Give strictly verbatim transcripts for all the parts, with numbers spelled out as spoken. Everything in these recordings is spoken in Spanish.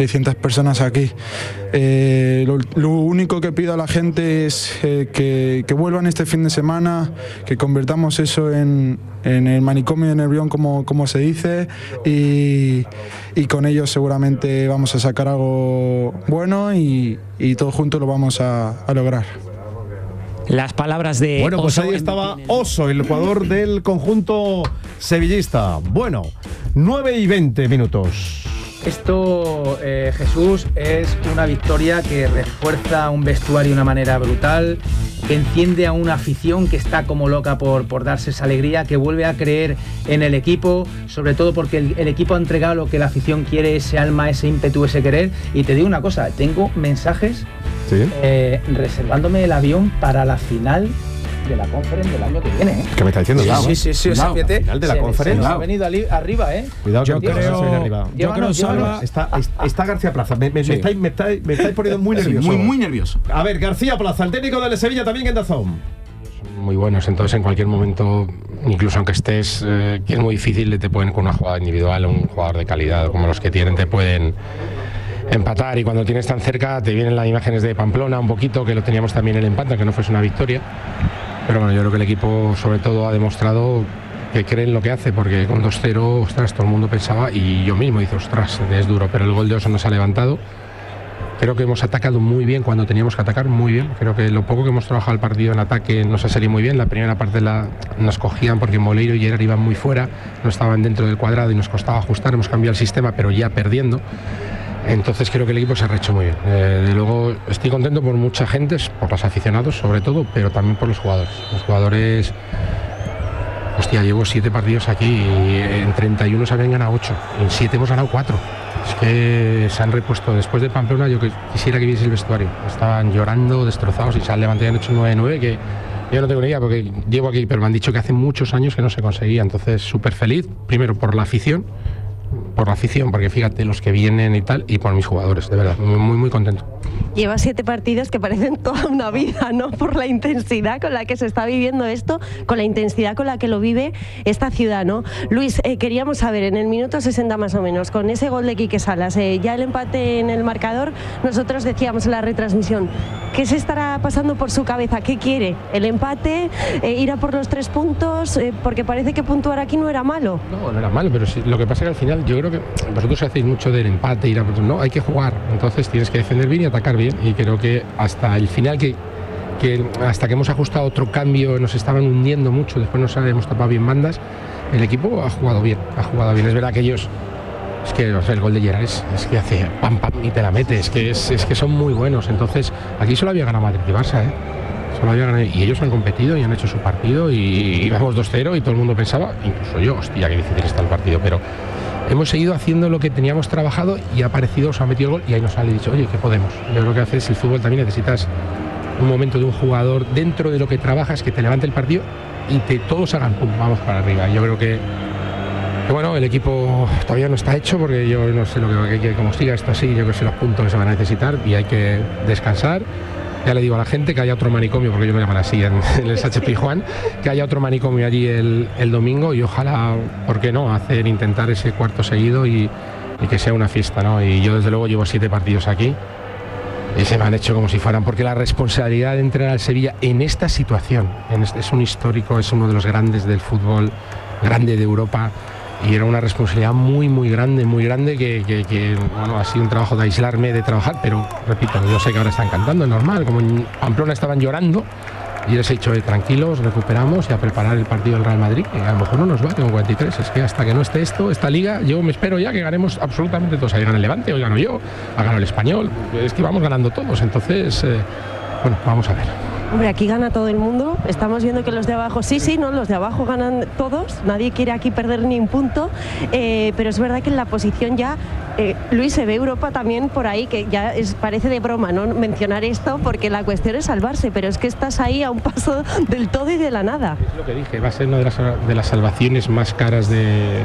seiscientas personas aquí. Eh, lo, lo único que pido a la gente es eh, que, que vuelvan este fin de semana, que convertamos eso en, en el manicomio de Nervión, como, como se dice, y, y con ellos seguramente vamos a sacar algo bueno y, y todos juntos lo vamos a, a lograr. Las palabras de Bueno, pues Oso ahí estaba Oso, el jugador del conjunto sevillista. Bueno, nueve y veinte minutos. Esto, eh, Jesús, es una victoria que refuerza un vestuario de una manera brutal, que enciende a una afición que está como loca por, por darse esa alegría, que vuelve a creer en el equipo, sobre todo porque el, el equipo ha entregado lo que la afición quiere, ese alma, ese ímpetu, ese querer. Y te digo una cosa, tengo mensajes ¿Sí? eh, reservándome el avión para la final de la Conference del año que viene, ¿eh? ¿Qué me está diciendo? Sí, Claro, sí, sí, sí, o sea, fíjate, final de la se, Conference. se nos ha venido ali, arriba, ¿eh? Cuidado, yo que creo, se viene arriba. yo creo Salva, está, está García Plaza. Me, me, sí. me, estáis, me, estáis, me estáis poniendo muy nervioso. Sí, muy, muy nervioso. A ver, García Plaza, el técnico del Sevilla también en Dazón. Muy buenos, entonces en cualquier momento, incluso aunque estés, eh, que es muy difícil, te pueden con una jugada individual, un jugador de calidad como los que tienen, te pueden empatar, y cuando tienes tan cerca te vienen las imágenes de Pamplona un poquito, que lo teníamos también en el empate, que no fuese una victoria. Pero bueno, yo creo que el equipo sobre todo ha demostrado que cree en lo que hace, porque con dos cero, ostras, todo el mundo pensaba, y yo mismo dice, ostras, es duro, pero el gol de Oso nos ha levantado. Creo que hemos atacado muy bien cuando teníamos que atacar, muy bien. Creo que lo poco que hemos trabajado el partido en ataque nos ha salido muy bien. La primera parte la, nos cogían porque Moleiro y Gerard iban muy fuera, no estaban dentro del cuadrado y nos costaba ajustar. Hemos cambiado el sistema, pero ya perdiendo. Entonces creo que el equipo se ha rehecho muy bien. Eh, de luego estoy contento por mucha gente, por los aficionados sobre todo, pero también por los jugadores. Los jugadores, hostia, llevo siete partidos aquí y en treinta y uno se habían ganado ocho, en siete hemos ganado cuatro. Es que se han repuesto. Después de Pamplona yo que quisiera que viese el vestuario. Estaban llorando, destrozados, y se han levantado y han hecho nueve nueve, que yo no tengo ni idea porque llevo aquí, pero me han dicho que hace muchos años que no se conseguía. Entonces súper feliz, primero por la afición, por la afición, porque fíjate los que vienen y tal, y por mis jugadores, de verdad, muy, muy, muy contento. Lleva siete partidos que parecen toda una vida, ¿no? Por la intensidad con la que se está viviendo esto, con la intensidad con la que lo vive esta ciudad, ¿no? Luis, eh, queríamos saber, en el minuto sesenta más o menos, con ese gol de Quique Salas, eh, ya el empate en el marcador, nosotros decíamos en la retransmisión, ¿qué se estará pasando por su cabeza? ¿Qué quiere? ¿El empate? Eh, ¿Ir a por los tres puntos? Eh, porque parece que puntuar aquí no era malo. No, no era malo, pero sí, lo que pasa es que al final yo creo que vosotros hacéis mucho del empate, ir a, no, hay que jugar, entonces tienes que defender bien y atacar bien, y creo que hasta el final, que, que hasta que hemos ajustado otro cambio, nos estaban hundiendo mucho, después nos hemos tapado bien bandas, el equipo ha jugado bien, ha jugado bien. Es verdad que ellos, es que o sea, el gol de Gerard es, es que hace pam pam y te la mete, es que, es, es que son muy buenos. Entonces aquí solo había ganado Madrid y Barça, ¿eh? Solo había ganado, y ellos han competido y han hecho su partido, y íbamos dos cero y todo el mundo pensaba, incluso yo, hostia, qué difícil está el partido, pero hemos seguido haciendo lo que teníamos trabajado y ha aparecido, se ha metido el gol y ahí nos sale y dicho, oye, ¿qué podemos? Yo creo que haces el fútbol también, necesitas un momento de un jugador dentro de lo que trabajas que te levante el partido y te todos hagan pum, vamos para arriba. Yo creo que, que bueno, el equipo todavía no está hecho, porque yo no sé lo que, que como siga esto así, yo creo que son los puntos que se van a necesitar y hay que descansar. Ya le digo a la gente que haya otro manicomio, porque ellos me llaman así en, en el S H P Juan, que haya otro manicomio allí el, el domingo, y ojalá, ¿por qué no?, hacer, intentar ese cuarto seguido y, y que sea una fiesta, ¿no? Y yo desde luego llevo siete partidos aquí y se me han hecho como si fueran, porque la responsabilidad de entrenar al Sevilla en esta situación, en este, es un histórico, es uno de los grandes del fútbol, grande de Europa, y era una responsabilidad muy muy grande, muy grande, que, que, que bueno, ha sido un trabajo de aislarme, de trabajar, pero repito, yo sé que ahora están cantando, es normal, como en Pamplona estaban llorando, y les he dicho, eh, tranquilos, recuperamos y a preparar el partido del Real Madrid, que a lo mejor no nos va, tengo cuarenta y tres, es que hasta que no esté esto, esta liga, yo me espero ya que ganemos absolutamente todos. Ahí gana el Levante, hoy gano yo, ha ganado el Español, es que vamos ganando todos, entonces, eh, bueno, vamos a ver. Hombre, aquí gana todo el mundo, estamos viendo que los de abajo, sí, sí, no, los de abajo ganan todos, nadie quiere aquí perder ni un punto, eh, pero es verdad que en la posición ya, eh, Luis, se ve Europa también por ahí, que ya es, parece de broma, ¿no?, mencionar esto, porque la cuestión es salvarse, pero es que estás ahí a un paso del todo y de la nada. Es lo que dije, va a ser una de las, de las salvaciones más caras de,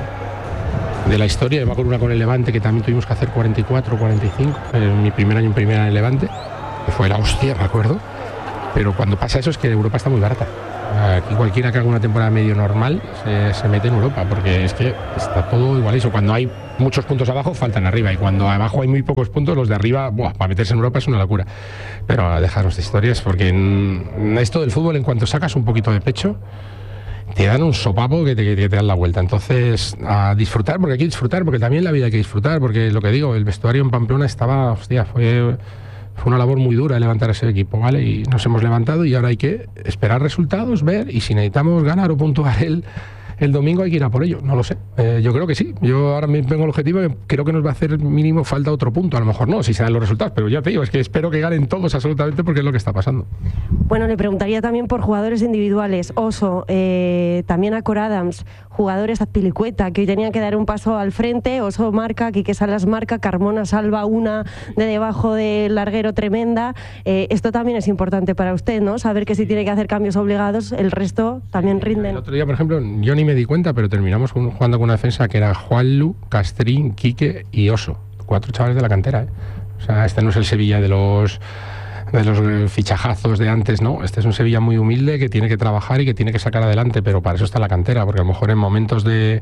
de la historia. Yo me acuerdo una con el Levante, que también tuvimos que hacer cuarenta y cuatro, cuarenta y cinco, en mi primer año en primera en el Levante, que fue la hostia, me acuerdo. pero cuando pasa eso es que Europa está muy barata. Aquí cualquiera que haga una temporada medio normal se, se mete en Europa, porque es que está todo igual eso. Cuando hay muchos puntos abajo, faltan arriba, y cuando abajo hay muy pocos puntos, los de arriba, buah, para meterse en Europa es una locura. Pero dejarnos de historias, porque en esto del fútbol, en cuanto sacas un poquito de pecho, te dan un sopapo que te, que te dan la vuelta. Entonces, a disfrutar, porque hay que disfrutar, porque también la vida hay que disfrutar, porque lo que digo, el vestuario en Pamplona estaba, hostia, fue... Fue una labor muy dura levantar ese equipo, ¿vale? Y nos hemos levantado y ahora hay que esperar resultados, ver, y si necesitamos ganar o puntuar el, el domingo hay que ir a por ello, no lo sé. Eh, yo creo que sí, yo ahora me tengo el objetivo, que creo que nos va a hacer mínimo falta otro punto, a lo mejor no, si se dan los resultados, pero ya te digo, es que espero que ganen todos absolutamente, porque es lo que está pasando. Bueno, le preguntaría también por jugadores individuales. Oso, eh, también a Cor Adams, jugadores Azpilicueta, que hoy tenían que dar un paso al frente. Oso marca, Quique Salas marca, Carmona salva una de debajo del larguero tremenda. Eh, esto también es importante para usted, ¿no? Saber que si tiene que hacer cambios obligados, el resto también rinden. El otro día, por ejemplo, yo ni me di cuenta, pero terminamos jugando con una defensa que era Juanlu, Castrín, Quique y Oso. Cuatro chavales de la cantera, ¿eh? O sea, este no es el Sevilla de los... de los fichajazos de antes, no, este es un Sevilla muy humilde que tiene que trabajar y que tiene que sacar adelante, pero para eso está la cantera, porque a lo mejor en momentos de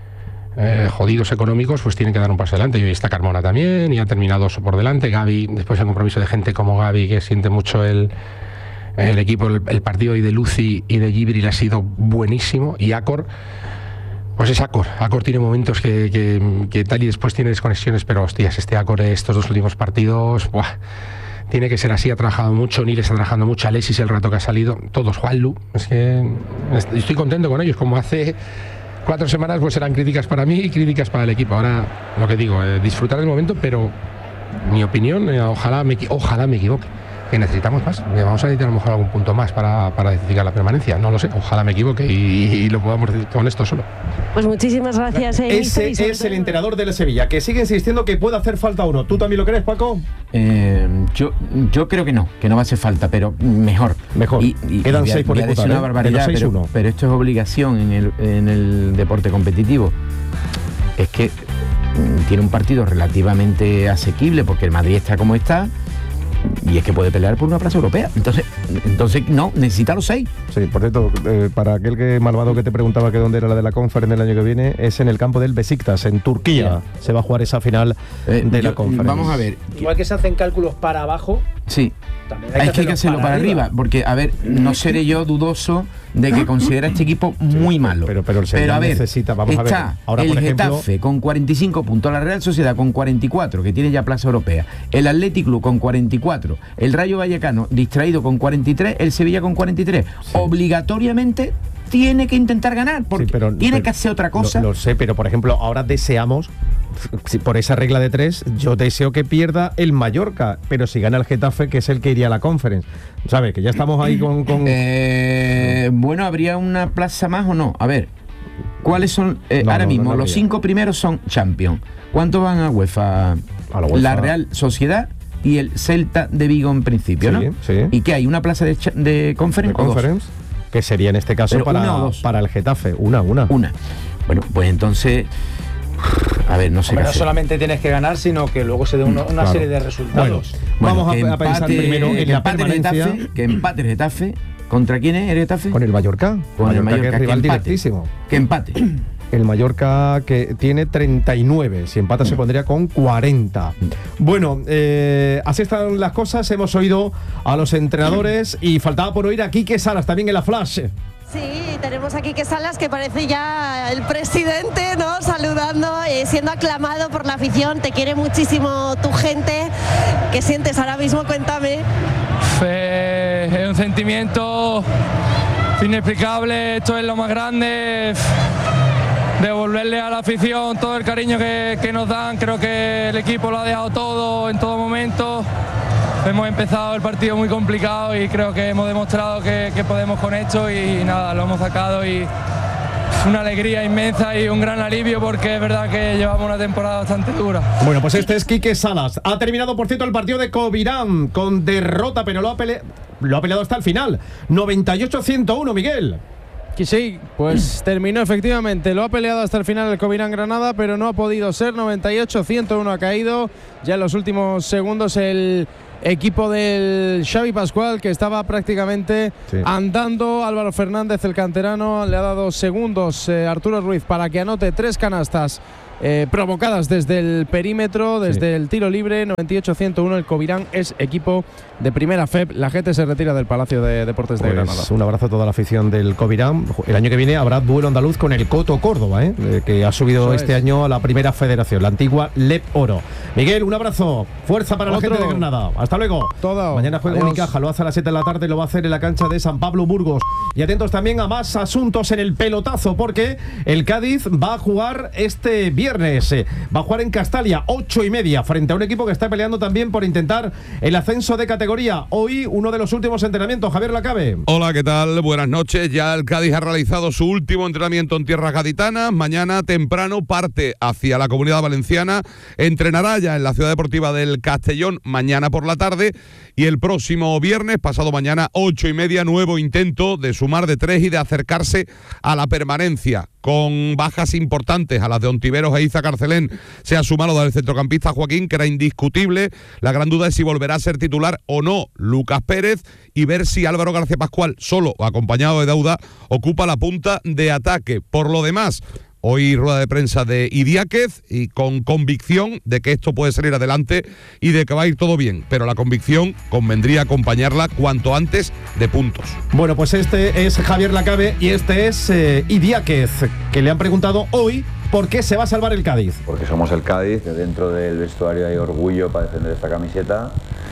eh, jodidos económicos pues tiene que dar un paso adelante. Y hoy está Carmona también, y ha terminado Oso por delante, Gaby, después el compromiso de gente como Gaby, que siente mucho el, el equipo, el, el partido hoy de Lucy y de Gibril ha sido buenísimo, y Acor, pues es Acor, Acor tiene momentos que, que, que tal, y después tiene desconexiones, pero hostias, este Acor de estos dos últimos partidos, ¡buah! Tiene que ser así, ha trabajado mucho, Nil está trabajando mucho, Alexis el rato que ha salido, todos, Juanlu, es que estoy contento con ellos, como hace cuatro semanas pues eran críticas para mí y críticas para el equipo. Ahora, lo que digo, eh, disfrutar del momento, pero mi opinión, eh, ojalá, me, ojalá me equivoque, que necesitamos más, vamos a necesitar a lo mejor algún punto más para, para decidir la permanencia, no lo sé, ojalá me equivoque y, y lo podamos decir con esto solo. Pues muchísimas gracias. Eh, Ese es el entrenador del Sevilla, que sigue insistiendo que puede hacer falta uno. ¿Tú también lo crees, Paco? Eh, yo, yo creo que no, que no va a hacer falta, pero mejor. Mejor. Y, y, Quedan y seis por disputar, una ¿eh? barbaridad, seis, pero, pero esto es obligación en el, en el deporte competitivo. Es que mm, tiene un partido relativamente asequible, porque el Madrid está como está, y es que puede pelear por una plaza europea. Entonces, entonces no, necesita los seis. Sí, por cierto, eh, para aquel que malvado que te preguntaba que dónde era la de la Conference del año que viene, es en el campo del Besiktas, en Turquía. Sí. Se va a jugar esa final eh, de yo, la Conference. Vamos a ver. Igual que se hacen cálculos para abajo. Sí. También hay, hay que, que hacerlo para, para arriba. arriba, porque, a ver, no seré yo dudoso de que considera este equipo muy malo. Pero, pero, el pero a ver, necesita, vamos está a ver. Ahora, el por ejemplo, Getafe con cuarenta y cinco puntos, la Real Sociedad con cuarenta y cuatro, que tiene ya plaza europea, el Athletic Club con cuarenta y cuatro, el Rayo Vallecano distraído con cuarenta y tres, el Sevilla con cuarenta y tres. Sí. Obligatoriamente tiene que intentar ganar, porque sí, pero, tiene pero, que hacer otra cosa. Lo, lo sé, pero por ejemplo, ahora deseamos, por esa regla de tres, yo deseo que pierda el Mallorca, pero si gana el Getafe, que es el que iría a la Conference. ¿Sabes? Que ya estamos ahí con... con... Eh, bueno, ¿habría una plaza más o no? A ver, ¿cuáles son? Eh, no, ahora no, mismo, no, no los cinco primeros son Champions. ¿Cuántos van a UEFA? A la UEFA. La Real Sociedad y el Celta de Vigo en principio, sí, ¿no? Sí. ¿Y qué hay? ¿Una plaza de, de Conference? ¿De Conference? Que sería en este caso para, para el Getafe. Una, una. Una. Bueno, pues entonces... A ver, no sé. Hombre, no solamente tienes que ganar, sino que luego se dé una, una claro. serie de resultados. Bueno, bueno, vamos a, a pensar primero en la permanencia. Getafe, que empate el Getafe. ¿Contra quién es el Getafe? Con el Mallorca. Con el Mallorca, que es rival directísimo. Que empate. El Mallorca, que tiene treinta y nueve, si empata se pondría con cuarenta. Bueno, eh, así están las cosas. Hemos oído a los entrenadores y faltaba por oír a Quique Salas también en la flash. Sí, tenemos aquí Quique Salas, que parece ya el presidente, ¿no? Saludando, eh, siendo aclamado por la afición. Te quiere muchísimo tu gente. ¿Qué sientes ahora mismo? Cuéntame. Eh, es un sentimiento inexplicable. Esto es lo más grande. Devolverle a la afición todo el cariño que, que nos dan. Creo que el equipo lo ha dejado todo en todo momento. Hemos empezado el partido muy complicado y creo que hemos demostrado que, que podemos con esto y nada, lo hemos sacado y una alegría inmensa y un gran alivio porque es verdad que llevamos una temporada bastante dura. Bueno, pues este es Quique Salas. Ha terminado, por cierto, el partido de Covirán con derrota, pero lo ha, pele... lo ha peleado hasta el final. noventa y ocho a ciento uno, Miguel. Sí, pues terminó efectivamente, lo ha peleado hasta el final el Covirán Granada, pero no ha podido ser. Noventa y ocho a ciento uno ha caído ya en los últimos segundos el equipo del Xavi Pascual, que estaba prácticamente sí. andando. Álvaro Fernández, el canterano, le ha dado segundos eh, Arturo Ruiz para que anote tres canastas Eh, provocadas desde el perímetro, desde sí. el tiro libre. Noventa y ocho a ciento uno, el Covirán es equipo de primera F E P. La gente se retira del Palacio de Deportes pues de Granada. Un abrazo a toda la afición del Covirán. El año que viene habrá duelo andaluz con el Coto Córdoba, ¿eh? Eh, que ha subido Eso este es. año a la primera federación, la antigua Lep Oro. Miguel, un abrazo, fuerza para Otro. la gente de Granada. Hasta luego. Todo. Mañana juega Unicaja, lo hace a las siete de la tarde, lo va a hacer en la cancha de San Pablo Burgos. Y atentos también a más asuntos en el pelotazo, porque el Cádiz va a jugar este viernes. Eh, Va a jugar en Castalia, ocho y media, frente a un equipo que está peleando también por intentar el ascenso de categoría. Hoy, uno de los últimos entrenamientos. Javier Lacabe. Hola, ¿qué tal? Buenas noches. Ya el Cádiz ha realizado su último entrenamiento en tierras gaditanas. Mañana temprano parte hacia la Comunidad Valenciana. Entrenará ya en la Ciudad Deportiva del Castellón mañana por la tarde. Y el próximo viernes, pasado mañana, ocho y media, nuevo intento de sumar de tres y de acercarse a la permanencia. Con bajas importantes a las de Ontiveros e Iza Carcelén, se ha sumado del centrocampista Joaquín, que era indiscutible. La gran duda es si volverá a ser titular o no Lucas Pérez, y ver si Álvaro García Pascual, solo o acompañado de Dauda, ocupa la punta de ataque. Por lo demás, hoy rueda de prensa de Idiáquez, y con convicción de que esto puede salir adelante y de que va a ir todo bien, pero la convicción convendría acompañarla cuanto antes de puntos. Bueno, pues este es Javier Lacabe y este es eh, Idiáquez, que le han preguntado hoy por qué se va a salvar el Cádiz. Porque somos el Cádiz, que dentro del vestuario hay orgullo para defender esta camiseta,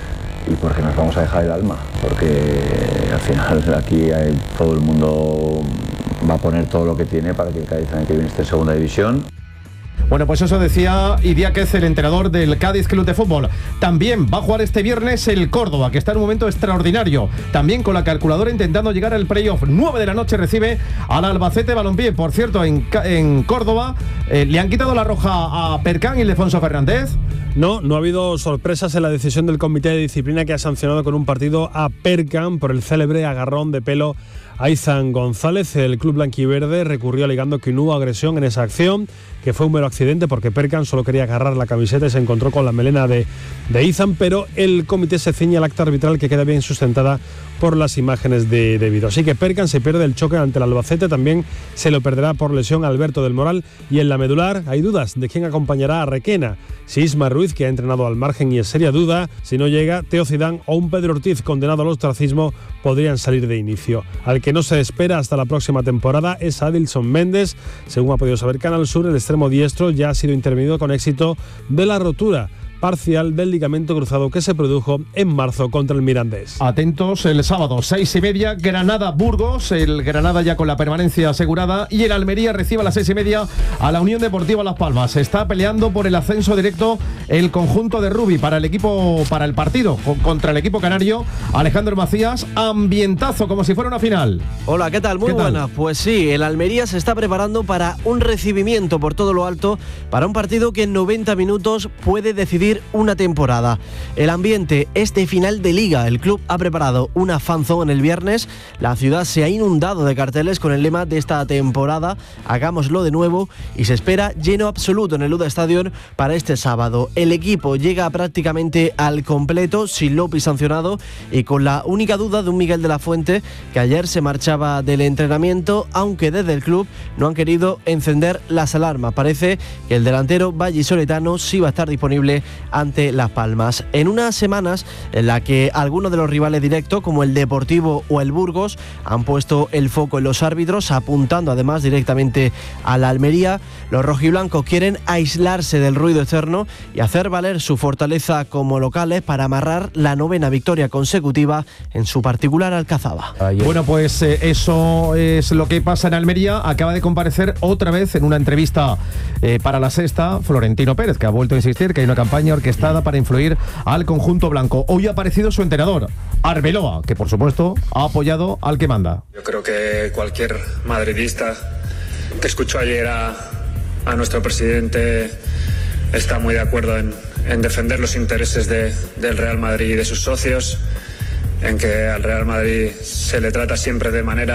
y porque nos vamos a dejar el alma, porque al final aquí hay, todo el mundo va a poner todo lo que tiene para que el Cádiz año que viene esté en segunda división. Bueno, pues eso decía Idiáquez, el entrenador del Cádiz Club de Fútbol. También va a jugar este viernes el Córdoba, que está en un momento extraordinario. También con la calculadora intentando llegar al playoff. nueve de la noche recibe al Albacete Balompié. Por cierto, en, en Córdoba eh, le han quitado la roja a Percán y Ildefonso Fernández. No, no ha habido sorpresas en la decisión del Comité de Disciplina, que ha sancionado con un partido a Percán por el célebre agarrón de pelo a Izan González. El club blanquiverde recurrió alegando que no hubo agresión en esa acción, que fue un mero accidente porque Percán solo quería agarrar la camiseta y se encontró con la melena de, de Izan, pero el comité se ciñe al acta arbitral, que queda bien sustentada por las imágenes de, de vídeo. Así que Percán se pierde el choque ante el Albacete, también se lo perderá por lesión Alberto del Moral, y en la medular hay dudas de quién acompañará a Requena, si Isma Ruiz, que ha entrenado al margen y es seria duda, si no llega Teo Zidane o un Pedro Ortiz condenado al ostracismo, podrían salir de inicio. Al que no se espera hasta la próxima temporada es Adilson Méndez. Según ha podido saber Canal Sur, el extremo diestro ya ha sido intervenido con éxito de la rotura parcial del ligamento cruzado que se produjo en marzo contra el Mirandés. Atentos, el sábado, seis y media, Granada-Burgos, el Granada ya con la permanencia asegurada, y el Almería recibe a las seis y media a la Unión Deportiva Las Palmas. Se está peleando por el ascenso directo el conjunto de Rubi para el equipo, para el partido contra el equipo canario. Alejandro Macías, ambientazo como si fuera una final. Hola, ¿qué tal? Muy ¿Qué buena. Tal? Pues sí, el Almería se está preparando para un recibimiento por todo lo alto, para un partido que en noventa minutos puede decidir una temporada. El ambiente es de final de liga. El club ha preparado una fanzone el viernes. La ciudad se ha inundado de carteles con el lema de esta temporada: hagámoslo de nuevo, y se espera lleno absoluto en el Luda Stadium para este sábado. El equipo llega prácticamente al completo, sin López sancionado y con la única duda de un Miguel de la Fuente, que ayer se marchaba del entrenamiento, aunque desde el club no han querido encender las alarmas. Parece que el delantero vallisoletano sí va a estar disponible ante Las Palmas. En unas semanas en la que algunos de los rivales directos, como el Deportivo o el Burgos, han puesto el foco en los árbitros, apuntando además directamente a la Almería, los rojiblancos quieren aislarse del ruido externo y hacer valer su fortaleza como locales para amarrar la novena victoria consecutiva en su particular Alcazaba. Bueno, pues eh, eso es lo que pasa en Almería. Acaba de comparecer otra vez en una entrevista eh, para La Sexta Florentino Pérez, que ha vuelto a insistir que hay una campaña orquestada para influir al conjunto blanco. Hoy ha aparecido su entrenador, Arbeloa, que por supuesto ha apoyado al que manda. Yo creo que cualquier madridista que escuchó ayer a, a nuestro presidente está muy de acuerdo en, en defender los intereses de, del Real Madrid y de sus socios, en que al Real Madrid se le trata siempre de manera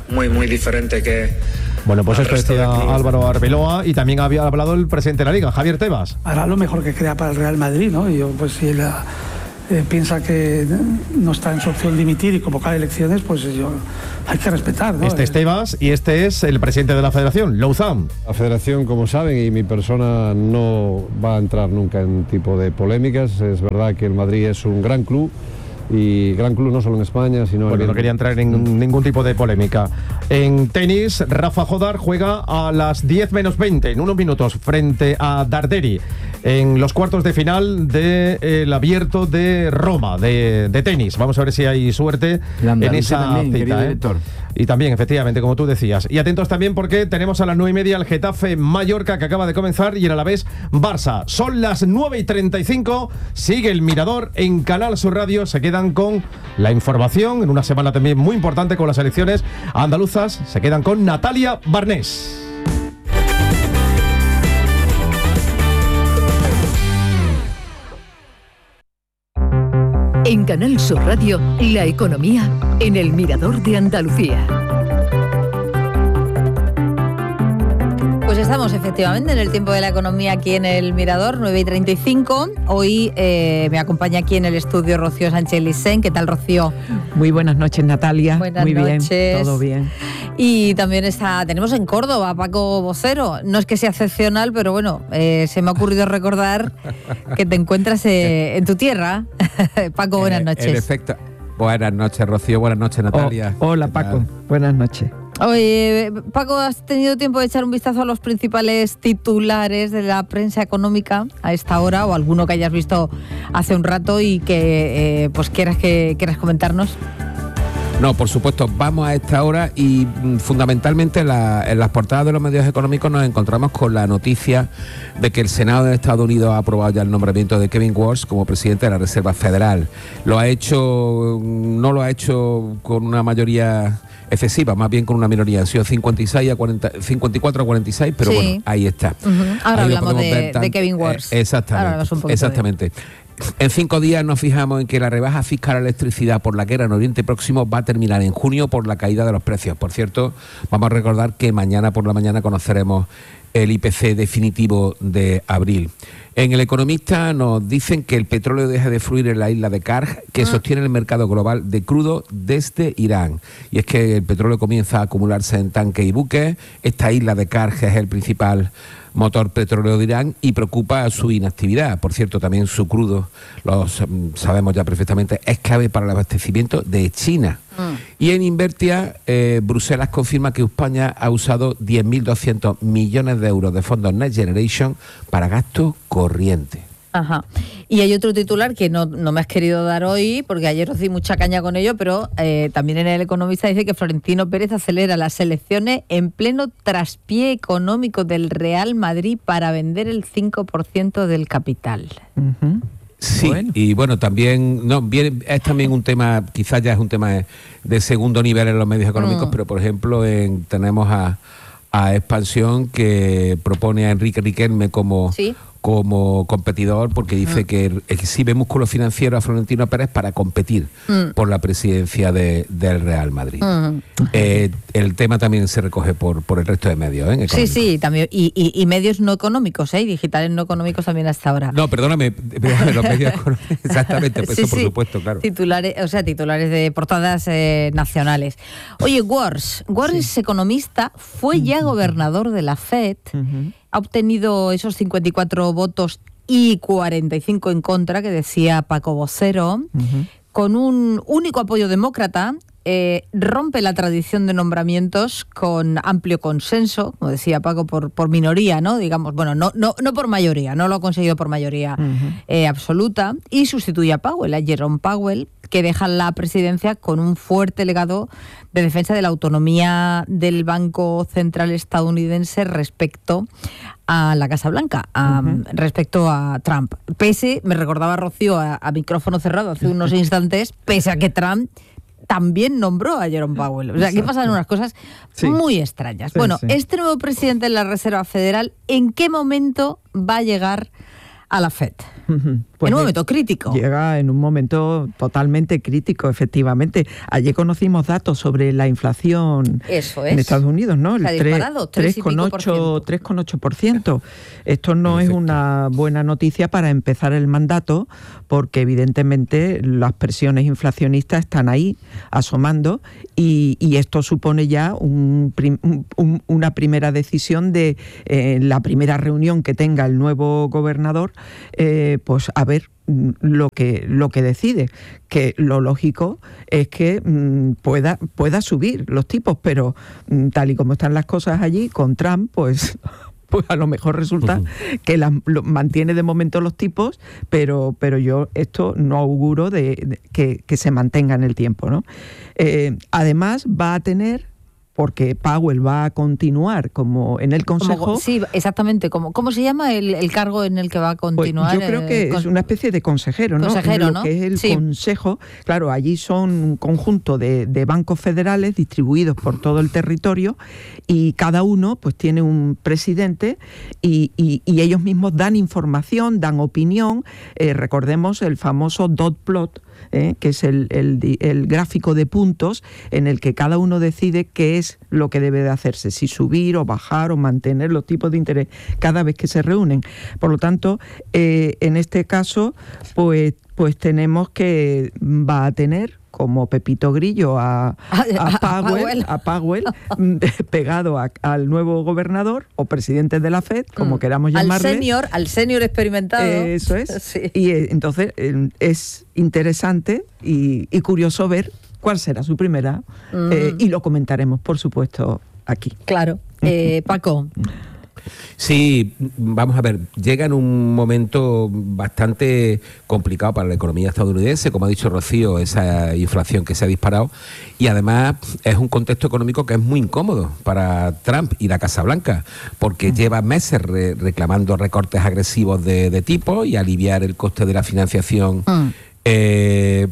muy, muy diferente que... Bueno, pues al esto resto decía de clubes. Álvaro Arbeloa, y también había hablado el presidente de la Liga, Javier Tebas. Hará lo mejor que crea para el Real Madrid, ¿no? Y yo, pues si él eh, piensa que no está en su opción dimitir y convocar elecciones, pues yo hay que respetar, ¿no? Este es Tebas y este es el presidente de la Federación, Louzán. La Federación, como saben, y mi persona no va a entrar nunca en tipo de polémicas. Es verdad que el Madrid es un gran club, y gran club no solo en España, sino Bueno, en no quería entrar en ningún tipo de polémica. En tenis, Rafa Jodar juega a las diez menos veinte, en unos minutos, frente a Darderi, en los cuartos de final del Abierto de Roma, de, de tenis. Vamos a ver si hay suerte en esa también, cita, ¿eh? Y también, efectivamente, como tú decías. Y atentos también porque tenemos a las nueve y media el Getafe Mallorca, que acaba de comenzar, y el Alavés Barça. Son las nueve y treinta y cinco, sigue el Mirador en Canal Sur Radio. Se quedan con la información, en una semana también muy importante con las elecciones andaluzas. Se quedan con Natalia Barnés. En Canal Sur Radio, la economía en el Mirador de Andalucía. Pues estamos efectivamente en el tiempo de la economía aquí en el Mirador, nueve y treinta y cinco. Hoy eh, me acompaña aquí en el estudio Rocío Sánchez Licén. ¿Qué tal, Rocío? Muy buenas noches, Natalia. Buenas Muy noches. bien, todo bien. Y también está, tenemos en Córdoba a Paco Vocero. No es que sea excepcional, pero bueno, eh, se me ha ocurrido recordar que te encuentras eh, en tu tierra. Paco, buenas noches. En efecto. Buenas noches, Rocío. Buenas noches, Natalia. Oh, hola, Paco. Buenas noches. Oye, Paco, ¿has tenido tiempo de echar un vistazo a los principales titulares de la prensa económica a esta hora, o alguno que hayas visto hace un rato y que eh, pues quieras que quieras comentarnos? No, por supuesto, vamos a esta hora y mm, fundamentalmente la, en las portadas de los medios económicos nos encontramos con la noticia de que el Senado de Estados Unidos ha aprobado ya el nombramiento de Kevin Warsh como presidente de la Reserva Federal. Lo ha hecho, no lo ha hecho con una mayoría excesiva, más bien con una minoría. Han sido cincuenta y seis a cuarenta, cincuenta y cuatro a cuarenta y seis, pero sí. Bueno, ahí está. Uh-huh. Ahora ahí hablamos de, tan, de Kevin Warsh. Eh, exactamente. Ahora exactamente. De... En cinco días nos fijamos en que la rebaja fiscal a la electricidad por la guerra en Oriente Próximo va a terminar en junio por la caída de los precios. Por cierto, vamos a recordar que mañana por la mañana conoceremos el I P C definitivo de abril. En El Economista nos dicen que el petróleo deja de fluir en la isla de Karg, que ah. sostiene el mercado global de crudo desde Irán. Y es que el petróleo comienza a acumularse en tanques y buques. Esta isla de Karg es el principal motor petrolero de Irán y preocupa su inactividad. Por cierto, también su crudo, lo sabemos ya perfectamente, es clave para el abastecimiento de China. Mm. Y en Invertia, eh, Bruselas confirma que España ha usado diez mil doscientos millones de euros de fondos Next Generation para gasto corriente. Ajá. Y hay otro titular que no, no me has querido dar hoy, porque ayer os di mucha caña con ello, pero eh, también en El Economista dice que Florentino Pérez acelera las elecciones en pleno traspié económico del Real Madrid para vender el cinco por ciento del capital. Uh-huh. Sí, bueno. Y bueno, también no viene, es también un tema, quizás ya es un tema de, de segundo nivel en los medios económicos, mm. pero por ejemplo en, tenemos a, a Expansión, que propone a Enrique Riquelme como... ¿Sí? como competidor, porque dice mm. que exhibe músculo financiero a Florentino Pérez para competir mm. por la presidencia de, del Real Madrid. Mm. Eh, el tema también se recoge por, por el resto de medios, ¿eh? Sí, sí, también. Y, y, y medios no económicos, ¿eh? Digitales no económicos también hasta ahora. No, perdóname, perdóname los medios económicos. Exactamente, pues sí, eso por sí. supuesto, claro. Titulares, o sea, titulares de portadas eh, nacionales. Oye, Warsh, Warsh sí. es economista, fue ya gobernador de la Fed, uh-huh. ha obtenido esos cincuenta y cuatro votos y cuarenta y cinco en contra, que decía Paco Vocero, uh-huh. con un único apoyo demócrata. Eh, rompe la tradición de nombramientos con amplio consenso, como decía Paco, por, por minoría, ¿no? Digamos, bueno, no, no, no por mayoría, no lo ha conseguido por mayoría uh-huh. eh, absoluta, y sustituye a Powell, a Jerome Powell, que deja la presidencia con un fuerte legado de defensa de la autonomía del Banco Central estadounidense respecto a la Casa Blanca, a, uh-huh. respecto a Trump. Pese, me recordaba Rocío a, a micrófono cerrado hace unos instantes, pese a que Trump también nombró a Jerome Powell. O sea, aquí pasan unas cosas sí. muy extrañas. Sí, bueno, sí. este nuevo presidente de la Reserva Federal, ¿en qué momento va a llegar a la Fed? en un momento crítico. Llega en un momento totalmente crítico, efectivamente. Ayer conocimos datos sobre la inflación Eso es. en Estados Unidos, ¿no? El Se ha disparado, tres y pico por ciento. tres coma ocho por ciento. Esto no Perfecto. Es una buena noticia para empezar el mandato, porque evidentemente las presiones inflacionistas están ahí asomando y, y esto supone ya un, un, una primera decisión de eh, la primera reunión que tenga el nuevo gobernador, eh, pues a ver lo que lo que decide, que lo lógico es que mmm, pueda pueda subir los tipos, pero mmm, tal y como están las cosas allí con Trump, pues pues a lo mejor resulta uh-huh. que la, lo, mantiene de momento los tipos, pero pero yo esto no auguro de, de que, que se mantenga en el tiempo, ¿no? Eh, además va a tener, porque Powell va a continuar como en el Consejo. Como, sí, exactamente. Como, ¿Cómo se llama el, el cargo en el que va a continuar? Pues yo creo que eh, es una especie de consejero, ¿no? Consejero, Lo ¿no? que es el sí. Consejo. Claro, allí son un conjunto de, de bancos federales distribuidos por todo el territorio y cada uno pues tiene un presidente y, y, y ellos mismos dan información, dan opinión. Eh, recordemos el famoso dot plot, ¿eh? que es el, el, el gráfico de puntos en el que cada uno decide qué es lo que debe de hacerse, si subir o bajar o mantener los tipos de interés cada vez que se reúnen. Por lo tanto, eh, en este caso, pues, pues tenemos que va a tener como Pepito Grillo a, a Powell, a Powell pegado a, al nuevo gobernador o presidente de la Fed, como mm. queramos llamarle. Al senior, al senior experimentado. Eh, eso es. Sí. Y eh, entonces eh, es interesante y, y curioso ver cuál será su primera mm. eh, y lo comentaremos, por supuesto, aquí. Claro. Eh, Paco. Sí, vamos a ver, llega en un momento bastante complicado para la economía estadounidense, como ha dicho Rocío, esa inflación que se ha disparado, y además es un contexto económico que es muy incómodo para Trump y la Casa Blanca, porque lleva meses re reclamando recortes agresivos de, de tipo y aliviar el coste de la financiación mm. eh,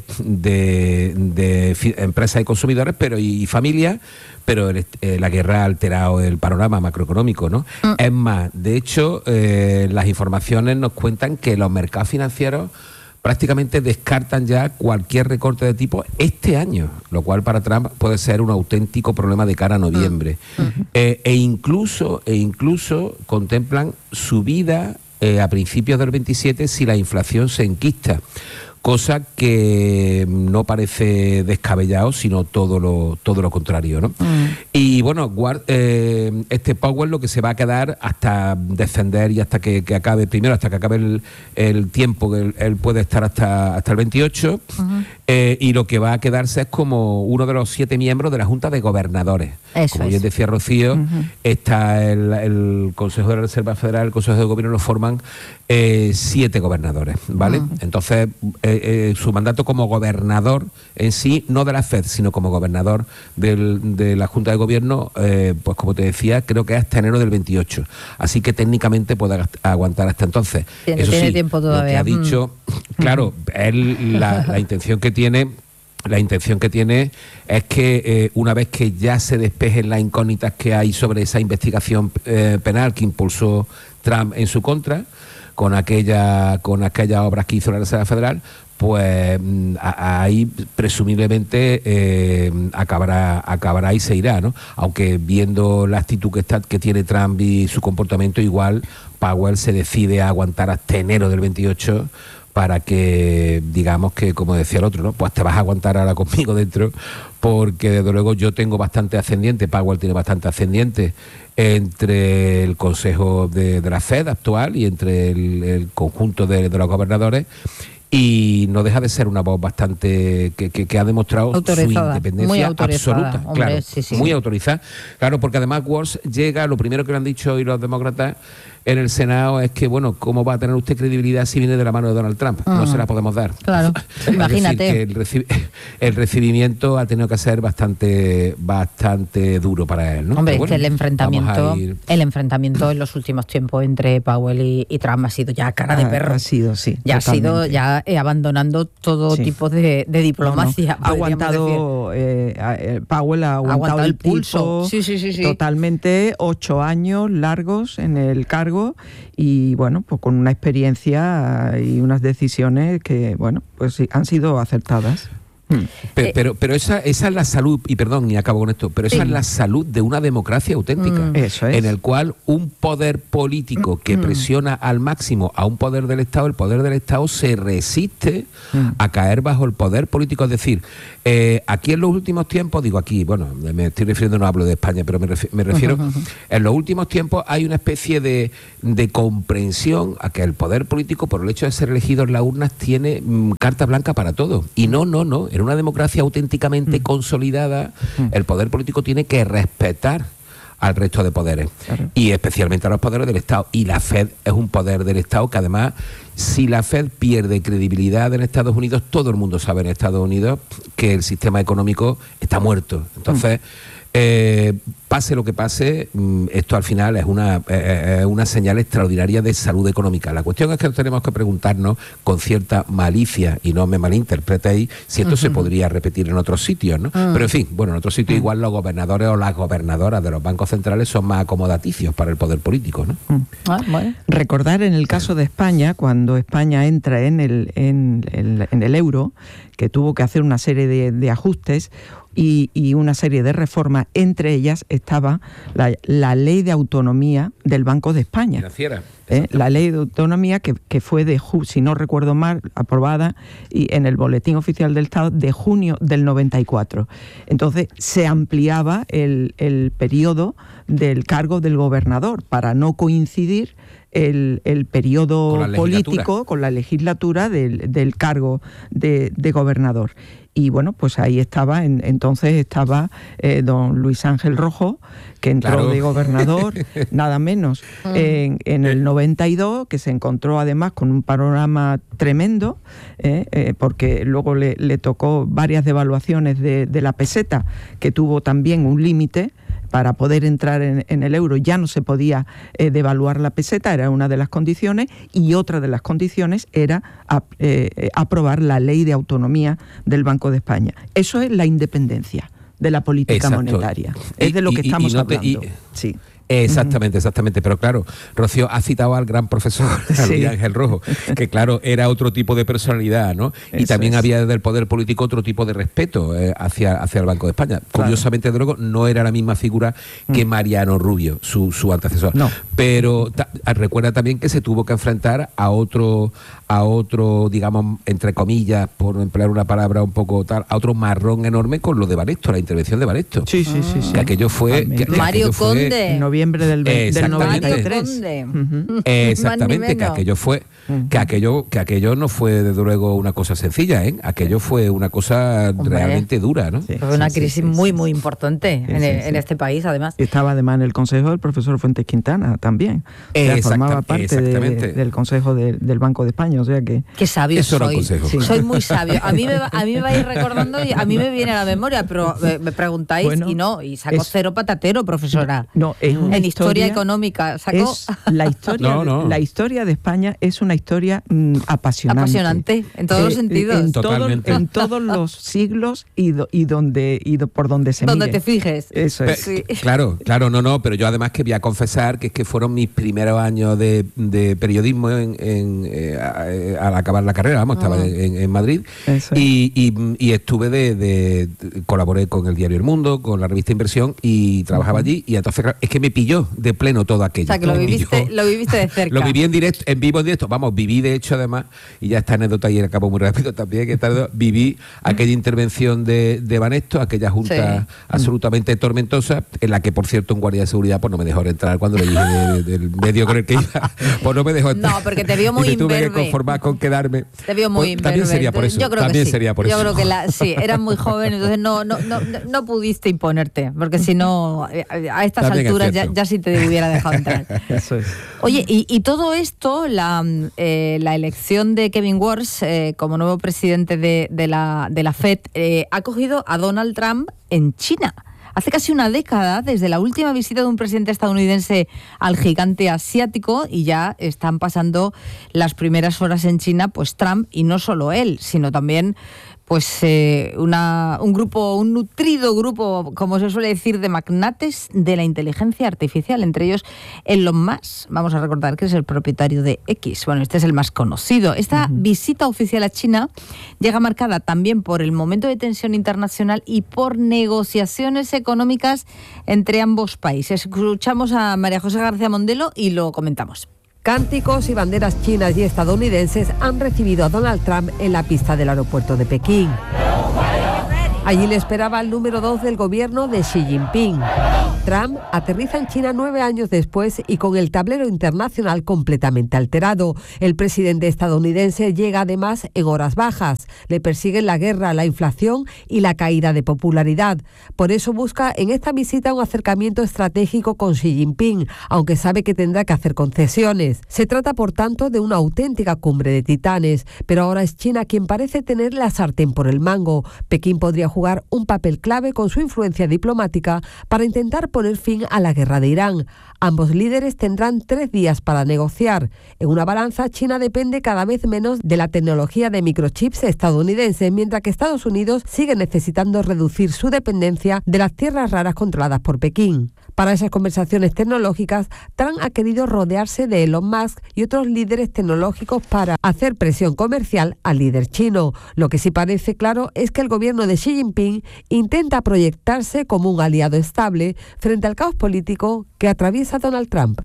de, de empresas y consumidores, pero y, y familias. Pero el, eh, la guerra ha alterado el panorama macroeconómico, ¿no? Mm. Es más, de hecho, eh, las informaciones nos cuentan que los mercados financieros prácticamente descartan ya cualquier recorte de tipo este año, lo cual para Trump puede ser un auténtico problema de cara a noviembre. Mm. Mm. Eh, e incluso, e incluso contemplan subida eh, a principios del veintisiete si la inflación se enquista. Cosa que no parece descabellado, sino todo lo todo lo contrario, ¿no? Mm. Y bueno, guard, eh, este Powell lo que se va a quedar hasta defender y hasta que, que acabe, primero hasta que acabe el, el tiempo, que él, él puede estar hasta, hasta el veintiocho, uh-huh. eh, y lo que va a quedarse es como uno de los siete miembros de la Junta de Gobernadores. Eso como es. Bien decía Rocío, uh-huh. está el, el Consejo de la Reserva Federal, el Consejo de Gobierno lo forman eh, siete gobernadores, ¿vale? Uh-huh. Entonces, eh, eh, su mandato como gobernador en sí, no de la Fed, sino como gobernador del, de la Junta de Gobierno, eh, pues como te decía, creo que es hasta enero del veintiocho. Así que técnicamente puede aguantar hasta entonces. Tiene, Eso tiene sí, tiempo todavía. Lo que ha dicho, mm. claro, él, la, la intención que tiene... La intención que tiene es que eh, una vez que ya se despejen las incógnitas que hay sobre esa investigación eh, penal que impulsó Trump en su contra, con aquella con aquellas obras que hizo la Reserva Federal, pues a, ahí presumiblemente eh, acabará acabará y se irá, ¿no? Aunque viendo la actitud que está que tiene Trump y su comportamiento, igual Powell se decide a aguantar hasta enero del veintiocho para que, digamos que, como decía el otro, ¿no? Pues te vas a aguantar ahora conmigo dentro, porque desde luego yo tengo bastante ascendiente, Powell tiene bastante ascendiente entre el Consejo de, de la Fed actual y entre el, el conjunto de, de los gobernadores, y no deja de ser una voz bastante que, que, que ha demostrado autorizada, su independencia muy autorizada, absoluta, hombre, claro, sí, sí. muy autorizada, claro, porque además Walz llega, lo primero que le han dicho hoy los demócratas en el Senado es que, bueno, ¿cómo va a tener usted credibilidad si viene de la mano de Donald Trump? Uh-huh. No se la podemos dar. Claro, imagínate. Decir, que el, reci el recibimiento ha tenido que ser bastante bastante duro para él, ¿no? Hombre, bueno, es que el enfrentamiento, ir... el enfrentamiento en los últimos tiempos entre Powell y, y Trump ha sido ya cara de perro. Ha, ha sido, sí. Ya totalmente. ha sido, ya eh, abandonando todo sí. tipo de, de diplomacia. No, no. Ha aguantado, eh, Powell ha aguantado, aguantado el, el pulso. Tipo, sí, sí, sí, sí. Totalmente, ocho años largos en el cargo. cargo y bueno, pues con una experiencia y unas decisiones que bueno, pues sí, han sido acertadas. Pero, pero, pero esa, esa es la salud, y perdón, y acabo con esto, pero esa Sí. es la salud de una democracia auténtica, Mm. Eso es. en el cual un poder político que Mm. presiona al máximo a un poder del Estado, el poder del Estado se resiste Mm. a caer bajo el poder político. Es decir, eh, aquí en los últimos tiempos, digo aquí, bueno, me estoy refiriendo, no hablo de España, pero me refiero, me refiero en los últimos tiempos hay una especie de, de comprensión a que el poder político, por el hecho de ser elegido en las urnas, tiene mm, carta blanca para todo. Y no, no, no. En una democracia auténticamente consolidada, el poder político tiene que respetar al resto de poderes, y especialmente a los poderes del Estado. Y la Fed es un poder del Estado que además, si la Fed pierde credibilidad en Estados Unidos, todo el mundo sabe en Estados Unidos que el sistema económico está muerto. Entonces, eh, pase lo que pase, esto al final es una, eh, una señal extraordinaria de salud económica. La cuestión es que tenemos que preguntarnos con cierta malicia, y no me malinterpretéis, si esto uh-huh. se podría repetir en otros sitios, ¿no? Uh-huh. Pero en fin, bueno, en otros sitios uh-huh. igual los gobernadores o las gobernadoras de los bancos centrales son más acomodaticios para el poder político, ¿no? Uh-huh. Ah, bueno. Recordar en el caso de España, cuando España entra en el, en el, en el euro, que tuvo que hacer una serie de, de ajustes, Y, y una serie de reformas, entre ellas estaba la, la ley de autonomía del Banco de España. Financiera. ¿Eh? La ley de autonomía que, que fue, de si no recuerdo mal, aprobada y en el Boletín Oficial del Estado de junio del noventa y cuatro. Entonces se ampliaba el, el periodo del cargo del gobernador para no coincidir el, el periodo con político con la legislatura del, del cargo de, de gobernador. Y bueno, pues ahí estaba, en, entonces estaba eh, don Luis Ángel Rojo, que entró claro. de gobernador, nada menos, en, en el noventa y dos, que se encontró además con un panorama tremendo, eh, eh, porque luego le, le tocó varias devaluaciones de, de la peseta, que tuvo también un límite. Para poder entrar en, en el euro ya no se podía eh, devaluar la peseta, era una de las condiciones, y otra de las condiciones era a, eh, aprobar la ley de autonomía del Banco de España. Eso es la independencia de la política Exacto. monetaria. Es de lo que y, y, estamos y no te, hablando. y, sí. Exactamente, exactamente. Pero claro, Rocío ha citado al gran profesor Sí. Luis Ángel Rojo, que claro, era otro tipo de personalidad, ¿no? Y Eso también es. había desde el poder político otro tipo de respeto eh, hacia, hacia el Banco de España. Claro. Curiosamente, de luego, no era la misma figura que Mariano Rubio, su, su antecesor. No. Pero ta, recuerda también que se tuvo que enfrentar a otro, a otro, digamos, entre comillas, por emplear una palabra un poco tal, a otro marrón enorme con lo de Banesto, la intervención de Banesto. Sí, sí, sí. sí. Que aquello fue... Que, que Mario aquello fue, Conde. En noviembre del, ve- del noventa y tres. Uh-huh. Exactamente, que aquello fue, que aquello, que aquello no fue desde luego una cosa sencilla, ¿eh? Aquello fue una cosa Hombre. realmente dura, ¿no? Sí, Fue una sí, crisis sí, sí, muy, sí. muy importante Sí, en, sí, el- sí. en este país, además. Estaba además en el consejo del profesor Fuentes Quintana también. O sea, Exacta- formaba parte de- exactamente. del consejo de- del Banco de España, o sea que... Qué sabio Eso era un soy. consejo. Sí. Soy muy sabio. A mí me va, a mí me va a ir recordando y a mí me viene a la memoria, pero me, me preguntáis Bueno, y no, y saco es- cero patatero, profesora. No, es una en historia, historia económica, saco Es la historia, No, no. la historia de España es una historia mm, apasionante. apasionante en todos los Eh, sentidos. En, todo- Totalmente. en todos los siglos y, do- y donde y do- por donde se Donde mire. te fijes. Eso Pe- es. Sí. Claro, claro, no, no, pero yo además que voy a confesar que es que fueron mis primeros años de, de periodismo en, en, eh, a- eh, al acabar la carrera, vamos, estaba Ah. en, en Madrid Eso es. y, y, y estuve de, de- de- colaboré con el diario El Mundo, con la revista Inversión y trabajaba allí y entonces claro, es que me pilló de pleno todo aquello. O sea, que lo Me viviste, pilló- lo viviste de cerca. Lo viví en directo, en vivo en directo, vamos, viví de hecho además, y ya esta anécdota y acabo muy rápido también, que tarde, viví aquella intervención de, de Banesto, aquella junta Sí. absolutamente tormentosa, en la que por cierto un guardia de seguridad pues no me dejó entrar cuando le dije de- de- del medio con el que iba, pues no me dejó entrar. No, porque te vio muy y me tuve que imberbe. conformar con quedarme. Te vio muy Pues, también imberbe. sería por eso, Yo creo también que sí. sería por Yo eso. creo que la, sí, eras muy joven, entonces no, no, no, no pudiste imponerte, porque si no, eh, a estas También es alturas ya, cierto. ya sí te hubiera dejado entrar. Eso es. Oye, y, y todo esto, la, eh, la elección de Kevin Warsh eh, como nuevo presidente de, de, la, de la Fed eh, ha cogido a Donald Trump en China. Hace casi una década, desde la última visita de un presidente estadounidense al gigante asiático, y ya están pasando las primeras horas en China, pues Trump, y no solo él, sino también pues eh, una, un grupo, un nutrido grupo, como se suele decir, de magnates de la inteligencia artificial, entre ellos Elon Musk. Vamos a recordar que es el propietario de X. Bueno, este es el más conocido. Esta uh-huh. visita oficial a China llega marcada también por el momento de tensión internacional y por negociaciones económicas entre ambos países. Escuchamos a María José García Mondelo y lo comentamos. Cánticos y banderas chinas y estadounidenses han recibido a Donald Trump en la pista del aeropuerto de Pekín. Allí le esperaba el número dos del gobierno de Xi Jinping. Trump aterriza en China nueve años después y con el tablero internacional completamente alterado. El presidente estadounidense llega además en horas bajas. Le persiguen la guerra, la inflación y la caída de popularidad. Por eso busca en esta visita un acercamiento estratégico con Xi Jinping, aunque sabe que tendrá que hacer concesiones. Se trata, por tanto, de una auténtica cumbre de titanes, pero ahora es China quien parece tener la sartén por el mango. Pekín podría jugar un papel clave con su influencia diplomática para intentar poner fin a la guerra de Irán. Ambos líderes tendrán tres días para negociar. En una balanza, China depende cada vez menos de la tecnología de microchips estadounidenses, mientras que Estados Unidos sigue necesitando reducir su dependencia de las tierras raras controladas por Pekín. Para esas conversaciones tecnológicas, Trump ha querido rodearse de Elon Musk y otros líderes tecnológicos para hacer presión comercial al líder chino. Lo que sí parece claro es que el gobierno de Xi Jinping intenta proyectarse como un aliado estable frente al caos político que atraviesa Donald Trump.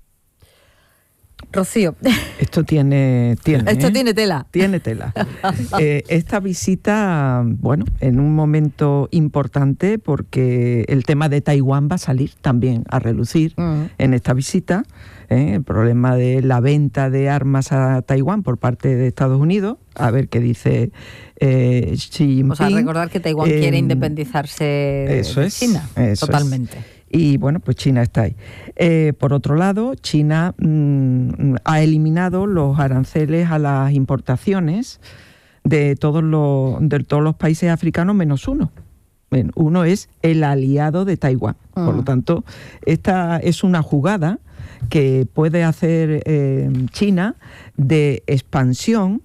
Rocío. Esto tiene, tiene Esto ¿eh? tiene tela. Tiene tela. eh, esta visita, bueno, en un momento importante porque el tema de Taiwán va a salir también a relucir uh-huh. en esta visita. ¿eh? El problema de la venta de armas a Taiwán por parte de Estados Unidos. A ver qué dice eh, Xi Jinping. O sea, recordar que Taiwán eh, quiere independizarse eso de es, China. Eso totalmente. Es. Y bueno, pues China está ahí. Eh, por otro lado, China mmm, ha eliminado los aranceles a las importaciones de todos los, de todos los países africanos menos uno. Bueno, uno es el aliado de Taiwán. Mm. Por lo tanto, esta es una jugada que puede hacer eh, China de expansión,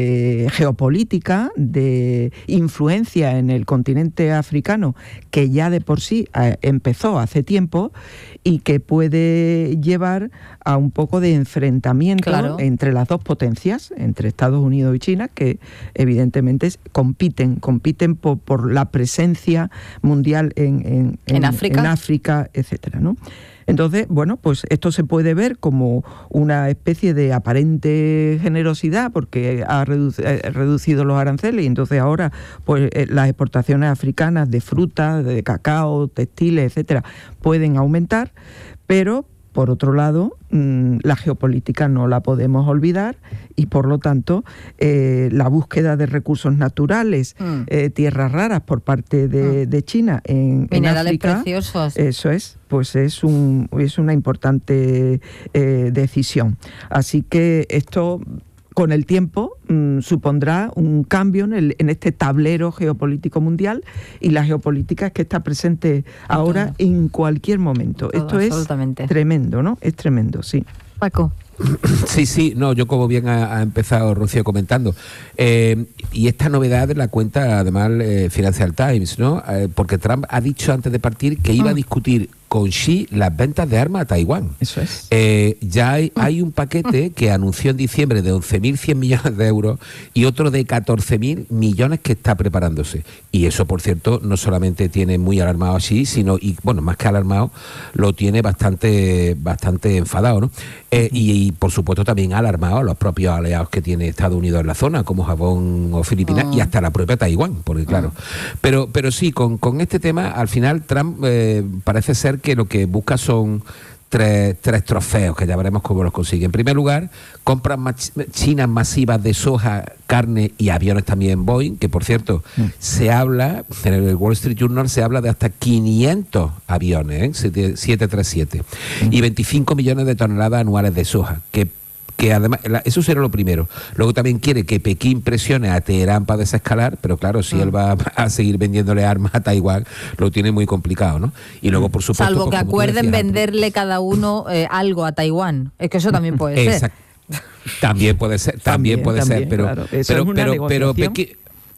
de geopolítica, de influencia en el continente africano, que ya de por sí eh, empezó hace tiempo y que puede llevar a un poco de enfrentamiento claro. entre las dos potencias, entre Estados Unidos y China, que evidentemente compiten, compiten por, por la presencia mundial en, en, en, ¿En África? en África, etcétera, ¿no? Entonces, bueno, pues esto se puede ver como una especie de aparente generosidad porque ha reduc- eh, reducido los aranceles y entonces ahora pues eh, las exportaciones africanas de frutas, de cacao, textiles, etcétera, pueden aumentar, pero por otro lado, mmm, la geopolítica no la podemos olvidar y por lo tanto eh, la búsqueda de recursos naturales, mm. eh, tierras raras por parte de, mm. de China en, en África, preciosos. Eso es, pues es, un, es una importante eh, decisión. Así que esto, con el tiempo, mmm, supondrá un cambio en, el, en este tablero geopolítico mundial y la geopolítica es que está presente ahora en cualquier momento. Todo, Esto es tremendo, ¿no? Es tremendo, sí. Paco. Sí, sí, no, yo como bien ha, ha empezado Rocío comentando, eh, y esta novedad la cuenta además eh, Financial Times, ¿no? Eh, porque Trump ha dicho antes de partir que iba ah. a discutir con Xi las ventas de armas a Taiwán. Eso es. Eh, ya hay, hay un paquete que anunció en diciembre de once mil cien millones de euros y otro de catorce mil millones que está preparándose. Y eso, por cierto, no solamente tiene muy alarmado a Xi, sino, y bueno, más que alarmado, lo tiene bastante, bastante enfadado, ¿no? Eh, y, y, por supuesto, también ha alarmado a los propios aliados que tiene Estados Unidos en la zona, como Japón o Filipinas, uh. y hasta la propia Taiwán, porque claro. Uh. Pero, pero sí, con, con este tema, al final, Trump eh, parece ser que lo que busca son tres, tres trofeos, que ya veremos cómo los consigue. En primer lugar, compras mach- chinas masivas de soja, carne y aviones también Boeing, que por cierto, mm. se habla, en el Wall Street Journal se habla de hasta quinientos aviones, ¿eh? siete treinta y siete, mm. y veinticinco millones de toneladas anuales de soja, que que además, eso será lo primero. Luego también quiere que Pekín presione a Teherán para desescalar, pero claro, si mm. él va a seguir vendiéndole armas a Taiwán, lo tiene muy complicado, ¿no? Y luego, por supuesto... Salvo pues, que acuerden venderle cada uno eh, algo a Taiwán. Es que eso también puede ser. Exacto. También puede ser, también, también puede también, ser, pero... Claro. Eso pero, es una pero, pero Pekín...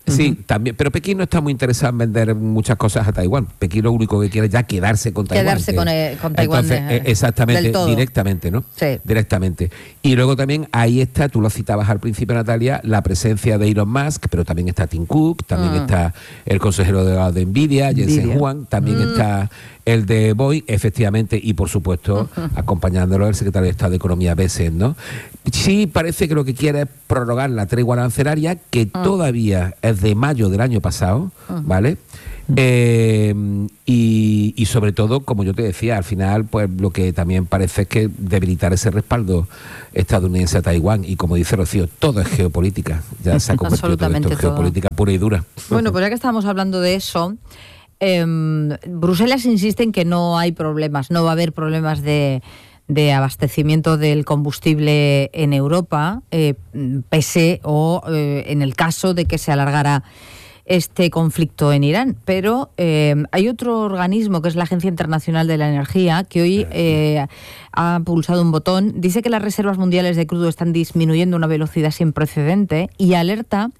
Sí, uh-huh. también, pero Pekín no está muy interesado en vender muchas cosas a Taiwán. Pekín lo único que quiere es ya quedarse con Taiwán. Quedarse que, con, el, con Taiwán. Entonces, de, eh, exactamente, del todo. directamente, ¿no? Sí. Directamente. Y luego también ahí está, tú lo citabas al principio, Natalia, la presencia de Elon Musk, pero también está Tim Cook, también uh-huh. está el consejero delegado de Nvidia, Jensen Huang, también uh-huh. está el de Boeing, efectivamente, y por supuesto, uh-huh. acompañándolo el secretario de Estado de Economía, Bessent, ¿no? Sí, parece que lo que quiere es prorrogar la tregua arancelaria, que uh-huh. todavía es de mayo del año pasado, uh-huh. ¿vale? Eh, y, y sobre todo, como yo te decía, al final, pues lo que también parece es que debilitar ese respaldo estadounidense a Taiwán, y como dice Rocío, todo es geopolítica, ya se ha convertido todo esto en geopolítica pura y dura. Bueno, pues ya que estamos hablando de eso, eh, Bruselas insiste en que no hay problemas, no va a haber problemas de... de abastecimiento del combustible en Europa, eh, pese o eh, en el caso de que se alargara este conflicto en Irán. Pero eh, hay otro organismo, que es la Agencia Internacional de la Energía, que hoy eh, ha pulsado un botón. Dice que las reservas mundiales de crudo están disminuyendo a una velocidad sin precedente y alerta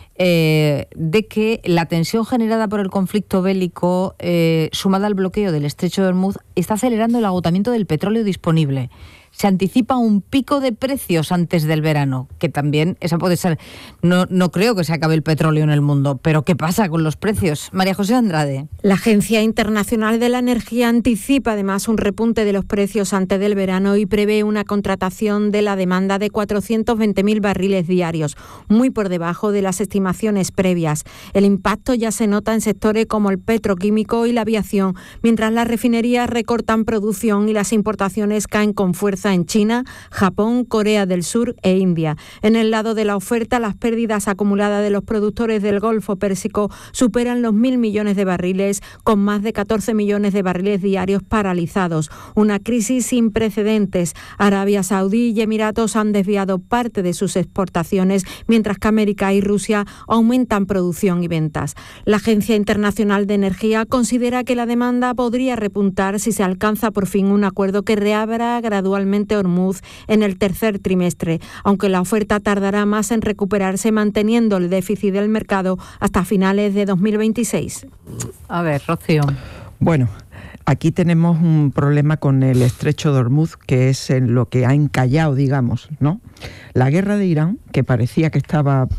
Eh, de que la tensión generada por el conflicto bélico, eh, sumada al bloqueo del estrecho de Hormuz, está acelerando el agotamiento del petróleo disponible. Se anticipa un pico de precios antes del verano, que también, esa puede ser, no, no creo que se acabe el petróleo en el mundo, pero ¿qué pasa con los precios? María José Andrade. La Agencia Internacional de la Energía anticipa además un repunte de los precios antes del verano y prevé una contratación de la demanda de cuatrocientos veinte mil barriles diarios, muy por debajo de las estimaciones previas. El impacto ya se nota en sectores como el petroquímico y la aviación, mientras las refinerías recortan producción y las importaciones caen con fuerza en China, Japón, Corea del Sur e India. En el lado de la oferta, las pérdidas acumuladas de los productores del Golfo Pérsico superan los mil millones de barriles, con más de catorce millones de barriles diarios paralizados. Una crisis sin precedentes. Arabia Saudí y Emiratos han desviado parte de sus exportaciones, mientras que América y Rusia aumentan producción y ventas. La Agencia Internacional de Energía considera que la demanda podría repuntar si se alcanza por fin un acuerdo que reabra gradualmente Hormuz en el tercer trimestre, aunque la oferta tardará más en recuperarse, manteniendo el déficit del mercado hasta finales de dos mil veintiséis. A ver, Rocío. Bueno, aquí tenemos un problema con el estrecho de Hormuz, que es en lo que ha encallado, digamos, ¿no? La guerra de Irán, que parecía que estaba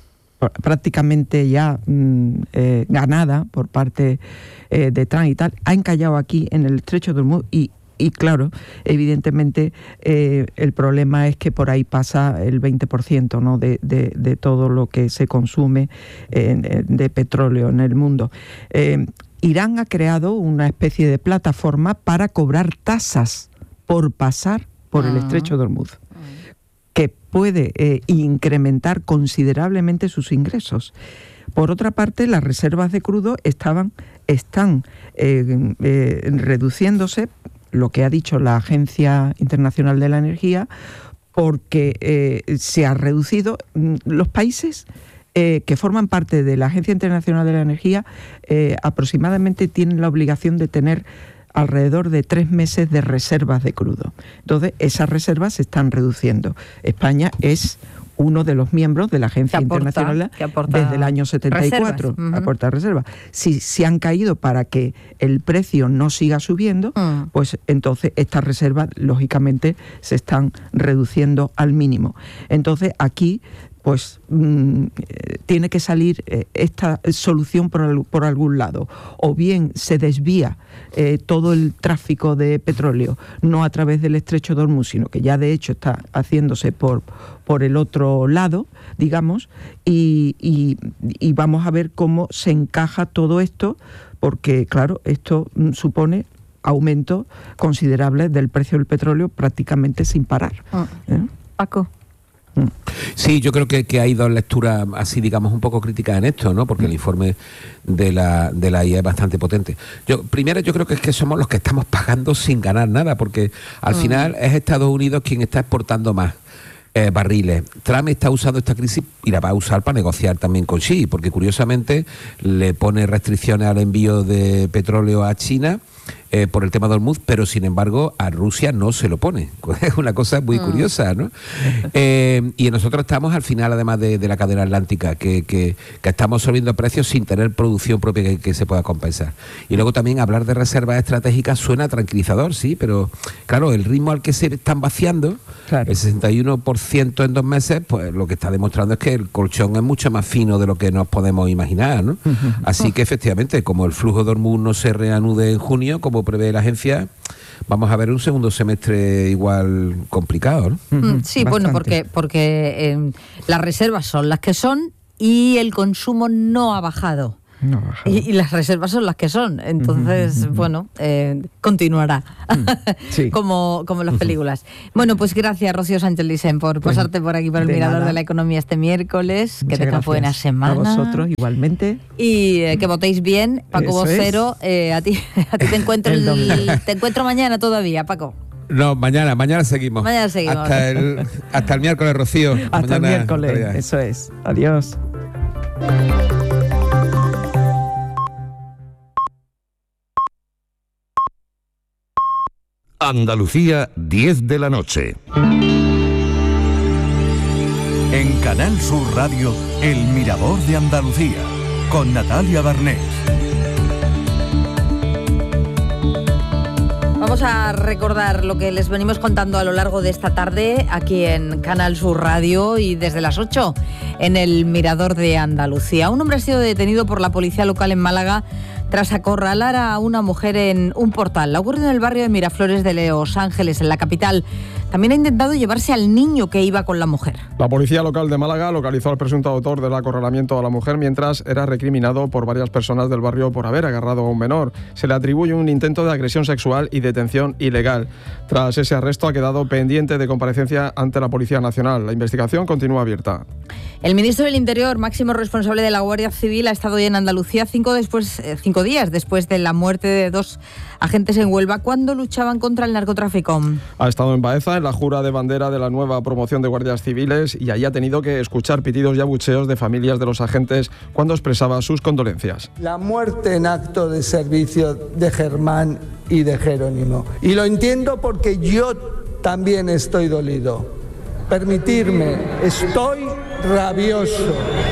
prácticamente ya mm, eh, ganada por parte eh, de Trump y tal, ha encallado aquí en el estrecho de Hormuz y Y claro, evidentemente eh, el problema es que por ahí pasa el veinte por ciento, ¿no? de, de, de todo lo que se consume eh, de petróleo en el mundo. Eh, Irán ha creado una especie de plataforma para cobrar tasas por pasar por el estrecho de Hormuz, que puede eh, incrementar considerablemente sus ingresos. Por otra parte, las reservas de crudo estaban, están eh, eh, reduciéndose, lo que ha dicho la Agencia Internacional de la Energía, porque eh, se ha reducido los países eh, que forman parte de la Agencia Internacional de la Energía, eh, aproximadamente tienen la obligación de tener alrededor de tres meses de reservas de crudo. Entonces, esas reservas se están reduciendo. España es uno de los miembros de la Agencia aporta, Internacional desde el año setenta y cuatro, uh-huh. aporta reservas. Si, si han caído para que el precio no siga subiendo, uh-huh. pues entonces estas reservas, lógicamente, se están reduciendo al mínimo. Entonces, aquí pues mmm, tiene que salir eh, esta solución por, por algún lado. O bien se desvía eh, todo el tráfico de petróleo, no a través del estrecho de Hormuz, sino que ya de hecho está haciéndose por, por el otro lado, digamos, y, y, y vamos a ver cómo se encaja todo esto, porque claro, esto mm, supone aumento considerable del precio del petróleo prácticamente sin parar. Oh. ¿Eh? Paco. Sí, yo creo que, que hay dos lecturas así, digamos, un poco críticas en esto, ¿no? Porque el informe de la de la I A es bastante potente. Yo primero, yo creo que es que somos los que estamos pagando sin ganar nada, porque al mm. final es Estados Unidos quien está exportando más. eh, barriles. Trump está usando esta crisis y la va a usar para negociar también con Xi, porque curiosamente le pone restricciones al envío de petróleo a China eh, por el tema de Hormuz, pero sin embargo a Rusia no se lo pone. Es una cosa muy mm. curiosa, ¿no? eh, y nosotros estamos al final, además de, de la cadena atlántica, que, que, que estamos subiendo precios sin tener producción propia que, que se pueda compensar. Y luego también hablar de reservas estratégicas suena tranquilizador, sí, pero claro, el ritmo al que se están vaciando, claro. el sesenta y uno por ciento en dos meses, pues lo que está demostrando es que el colchón es mucho más fino de lo que nos podemos imaginar, ¿no? Uh-huh. Así que efectivamente, como el flujo de Hormuz no se reanude en junio, como prevé la agencia, vamos a ver un segundo semestre igual complicado, ¿no? Mm, sí, Bastante. bueno, porque, porque eh, las reservas son las que son y el consumo no ha bajado. No, y, y las reservas son las que son, entonces, uh-huh, uh-huh. bueno, eh, continuará, uh-huh. sí. como, como las películas. Uh-huh. Bueno, pues gracias, Rocío Sánchez Lisen, por pues, pasarte por aquí por el Mirador nada. de la Economía este miércoles. Muchas que tengas buena semana. A vosotros, igualmente. Y eh, que votéis bien, Paco Eso Vocero. Eh, a ti, a ti te encuentro el, el te encuentro mañana todavía, Paco. No, mañana, mañana seguimos. Mañana seguimos. Hasta el, hasta el miércoles, Rocío. Hasta mañana, el miércoles, eso es. Adiós. Andalucía, diez de la noche. En Canal Sur Radio, El Mirador de Andalucía, con Natalia Barnés. Vamos a recordar lo que les venimos contando a lo largo de esta tarde aquí en Canal Sur Radio y desde las ocho en El Mirador de Andalucía. Un hombre ha sido detenido por la policía local en Málaga tras acorralar a una mujer en un portal. Ha ocurrido en el barrio de Miraflores de Los Ángeles, en la capital. También ha intentado llevarse al niño que iba con la mujer. La policía local de Málaga localizó al presunto autor del acorralamiento a la mujer mientras era recriminado por varias personas del barrio por haber agarrado a un menor. Se le atribuye un intento de agresión sexual y detención ilegal. Tras ese arresto ha quedado pendiente de comparecencia ante la Policía Nacional. La investigación continúa abierta. El ministro del Interior, máximo responsable de la Guardia Civil, ha estado hoy en Andalucía cinco, después, eh, cinco días después de la muerte de dos agentes en Huelva cuando luchaban contra el narcotráfico. Ha estado en Baeza en la jura de bandera de la nueva promoción de guardias civiles y allí ha tenido que escuchar pitidos y abucheos de familias de los agentes cuando expresaba sus condolencias. La muerte en acto de servicio de Germán y de Jerónimo. Y lo entiendo porque yo también estoy dolido. Permitirme, estoy rabioso.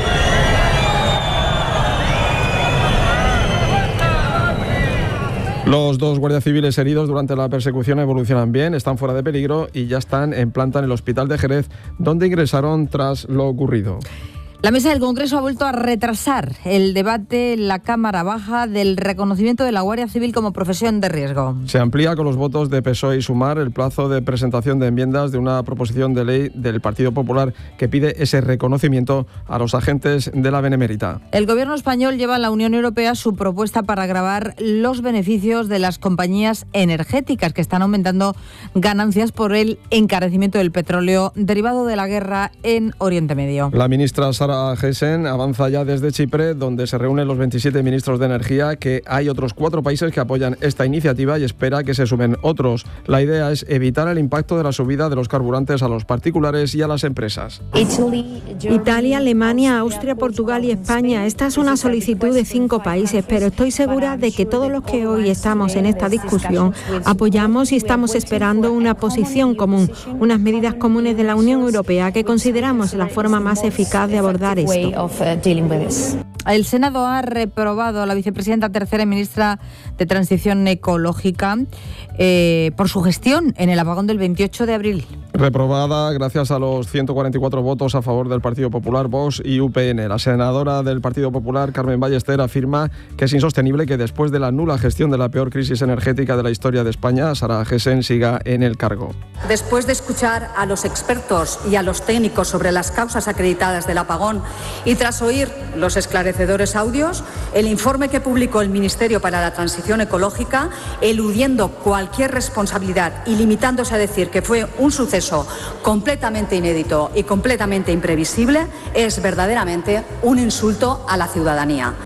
Los dos guardias civiles heridos durante la persecución evolucionan bien, están fuera de peligro y ya están en planta en el hospital de Jerez, donde ingresaron tras lo ocurrido. La mesa del Congreso ha vuelto a retrasar el debate en la Cámara Baja del reconocimiento de la Guardia Civil como profesión de riesgo. Se amplía con los votos de P S O E y Sumar el plazo de presentación de enmiendas de una proposición de ley del Partido Popular que pide ese reconocimiento a los agentes de la Benemérita. El Gobierno español lleva a la Unión Europea su propuesta para gravar los beneficios de las compañías energéticas que están aumentando ganancias por el encarecimiento del petróleo derivado de la guerra en Oriente Medio. La ministra Sara Gessen avanza ya desde Chipre, donde se reúnen los veintisiete ministros de Energía, que hay otros cuatro países que apoyan esta iniciativa y espera que se sumen otros. La idea es evitar el impacto de la subida de los carburantes a los particulares y a las empresas. Italia, Alemania, Austria, Portugal y España. Esta es una solicitud de cinco países, pero estoy segura de que todos los que hoy estamos en esta discusión apoyamos y estamos esperando una posición común, unas medidas comunes de la Unión Europea que consideramos la forma más eficaz de abordar esto. El Senado ha reprobado a la vicepresidenta tercera y ministra de Transición Ecológica eh, por su gestión en el apagón del veintiocho de abril. Reprobada gracias a los ciento cuarenta y cuatro votos a favor del Partido Popular, Vox y U P N. La senadora del Partido Popular, Carmen Ballester, afirma que es insostenible que después de la nula gestión de la peor crisis energética de la historia de España, Sara Gessen siga en el cargo. Después de escuchar a los expertos y a los técnicos sobre las causas acreditadas del apagón y tras oír los esclarecedores audios, el informe que publicó el Ministerio para la Transición Ecológica, eludiendo cualquier responsabilidad y limitándose a decir que fue un suceso completamente inédito y completamente imprevisible, es verdaderamente un insulto a la ciudadanía.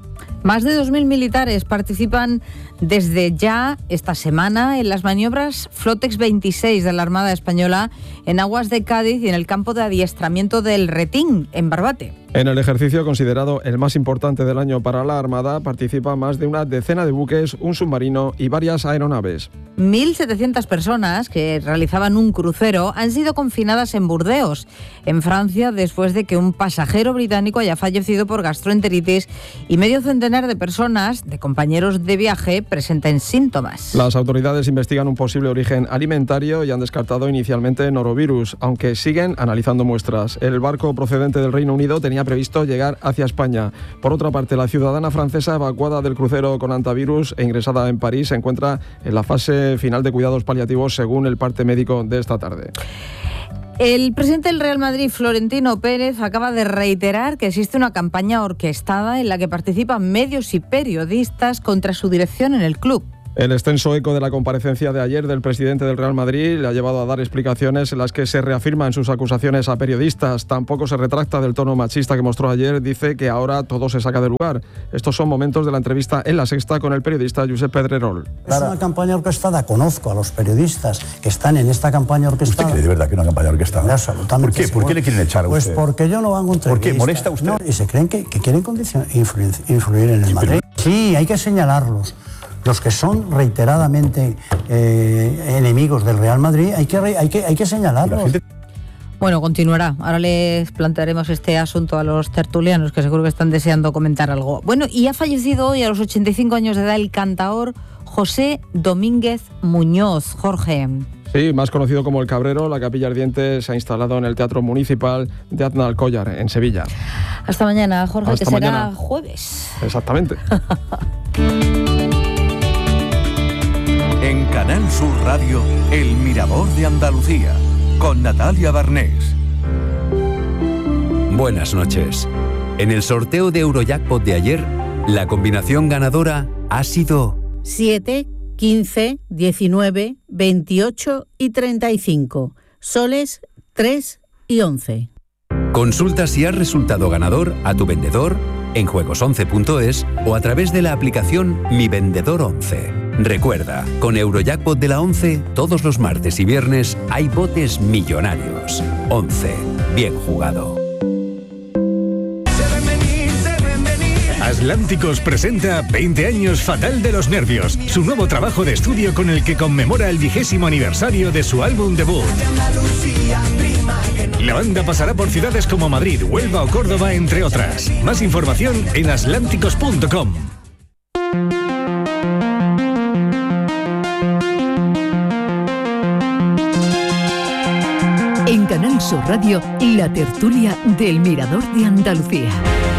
Más de dos mil militares participan desde ya esta semana en las maniobras Flotex veintiséis de la Armada Española en aguas de Cádiz y en el campo de adiestramiento del Retín, en Barbate. En el ejercicio, considerado el más importante del año para la Armada, participan más de una decena de buques, un submarino y varias aeronaves. mil setecientas personas que realizaban un crucero han sido confinadas en Burdeos, en Francia, después de que un pasajero británico haya fallecido por gastroenteritis y medio centenar de personas, de compañeros de viaje, presenten síntomas. Las autoridades investigan un posible origen alimentario y han descartado inicialmente norovirus, aunque siguen analizando muestras. El barco procedente del Reino Unido tenía previsto llegar hacia España. Por otra parte, la ciudadana francesa evacuada del crucero con hantavirus e ingresada en París se encuentra en la fase final de cuidados paliativos, según el parte médico de esta tarde. El presidente del Real Madrid, Florentino Pérez, acaba de reiterar que existe una campaña orquestada en la que participan medios y periodistas contra su dirección en el club. El extenso eco de la comparecencia de ayer del presidente del Real Madrid le ha llevado a dar explicaciones en las que se reafirman sus acusaciones a periodistas. Tampoco se retracta del tono machista que mostró ayer. Dice que ahora todo se saca de lugar. Estos son momentos de la entrevista en La Sexta con el periodista Josep Pedrerol. Es una campaña orquestada. Conozco a los periodistas que están en esta campaña orquestada. ¿Usted cree de verdad que es una campaña orquestada? Absolutamente. ¿Por qué? ¿Por qué le quieren echar a pues usted? Pues porque yo no hago entrevistas. ¿Por qué? ¿Molesta a usted? No, y se creen que, que quieren condicion- influir, influir en el sí, Madrid. Pero... Sí, hay que señalarlos. Los que son reiteradamente eh, enemigos del Real Madrid, hay que, hay que, hay que señalarlos. Bueno, continuará. Ahora les plantearemos este asunto a los tertulianos, que seguro que están deseando comentar algo. Bueno, y ha fallecido hoy a los ochenta y cinco años de edad el cantaor José Domínguez Muñoz. Jorge. Sí, más conocido como El Cabrero, la Capilla Ardiente se ha instalado en el Teatro Municipal de Aznalcóllar, en Sevilla. Hasta mañana, Jorge, Hasta que mañana. será jueves. Exactamente. En Canal Sur Radio, El Mirador de Andalucía, con Natalia Barnés. Buenas noches. En el sorteo de Eurojackpot de ayer, la combinación ganadora ha sido siete, quince, diecinueve, veintiocho y treinta y cinco. Soles tres y once. Consulta si has resultado ganador a tu vendedor en juegos once punto es o a través de la aplicación Mi Vendedor once. Recuerda, con Eurojackpot de la once, todos los martes y viernes hay botes millonarios. once. Bien jugado. Atlánticos presenta veinte años Fatal de los Nervios, su nuevo trabajo de estudio con el que conmemora el vigésimo aniversario de su álbum debut. La banda pasará por ciudades como Madrid, Huelva o Córdoba, entre otras. Más información en atlánticos punto com. En Canal Sur Radio, la tertulia del Mirador de Andalucía.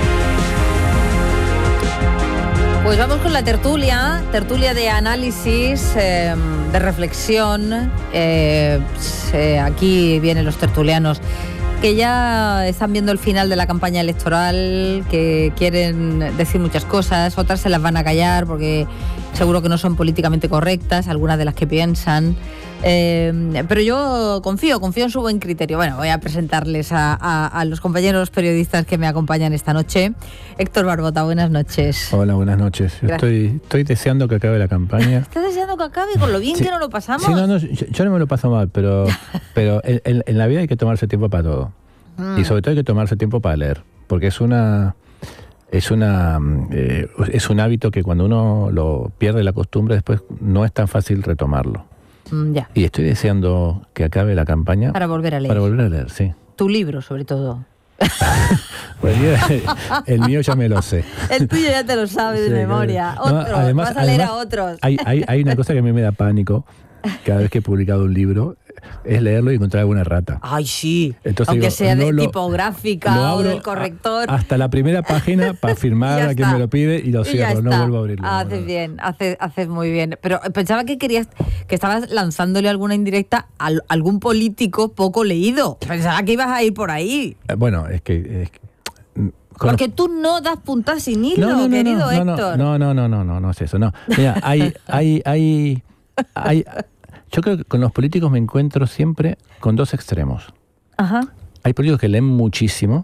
Pues vamos con la tertulia, tertulia de análisis, eh, de reflexión. Eh, eh, aquí vienen los tertulianos que ya están viendo el final de la campaña electoral, que quieren decir muchas cosas, otras se las van a callar porque seguro que no son políticamente correctas, algunas de las que piensan. Eh, pero yo confío, confío en su buen criterio. Bueno, voy a presentarles a, a, a los compañeros periodistas que me acompañan esta noche. Héctor Barbota, buenas noches. Hola, buenas noches. Yo estoy, estoy deseando que acabe la campaña. ¿Estás deseando que acabe con lo bien sí, que no lo pasamos? Sí, no, no, yo, yo no me lo paso mal, pero, pero en, en, en la vida hay que tomarse tiempo para todo. Mm. Y sobre todo hay que tomarse tiempo para leer, porque es una... Es una eh, es un hábito que cuando uno lo pierde la costumbre después no es tan fácil retomarlo. Mm, ya. Y estoy deseando que acabe la campaña. Para volver a leer. Para volver a leer, sí. Tu libro, sobre todo. Pues el, el mío ya me lo sé. El tuyo ya te lo sabes sí, de memoria. Claro. Otros, no, además, vas a leer además, a otros. Hay, hay, hay una cosa que a mí me da pánico cada vez que he publicado un libro, es leerlo y encontrar alguna rata. Ay, sí. Entonces, aunque digo, sea no de lo, tipográfica lo o del corrector. A, hasta la primera página para firmar a quien me lo pide y lo cierro, no vuelvo a abrirlo. Haces bueno. bien, haces, haces muy bien. Pero pensaba que querías, que estabas lanzándole alguna indirecta a algún político poco leído. Pensaba que ibas a ir por ahí. Eh, bueno, es que... Es que Porque los... tú no das puntas sin hilo, no, no, no, querido no, no, Héctor. No, no, no, no, no, no es eso, no. Mira, hay, hay, hay, hay, yo creo que con los políticos me encuentro siempre con dos extremos. Ajá. Hay políticos que leen muchísimo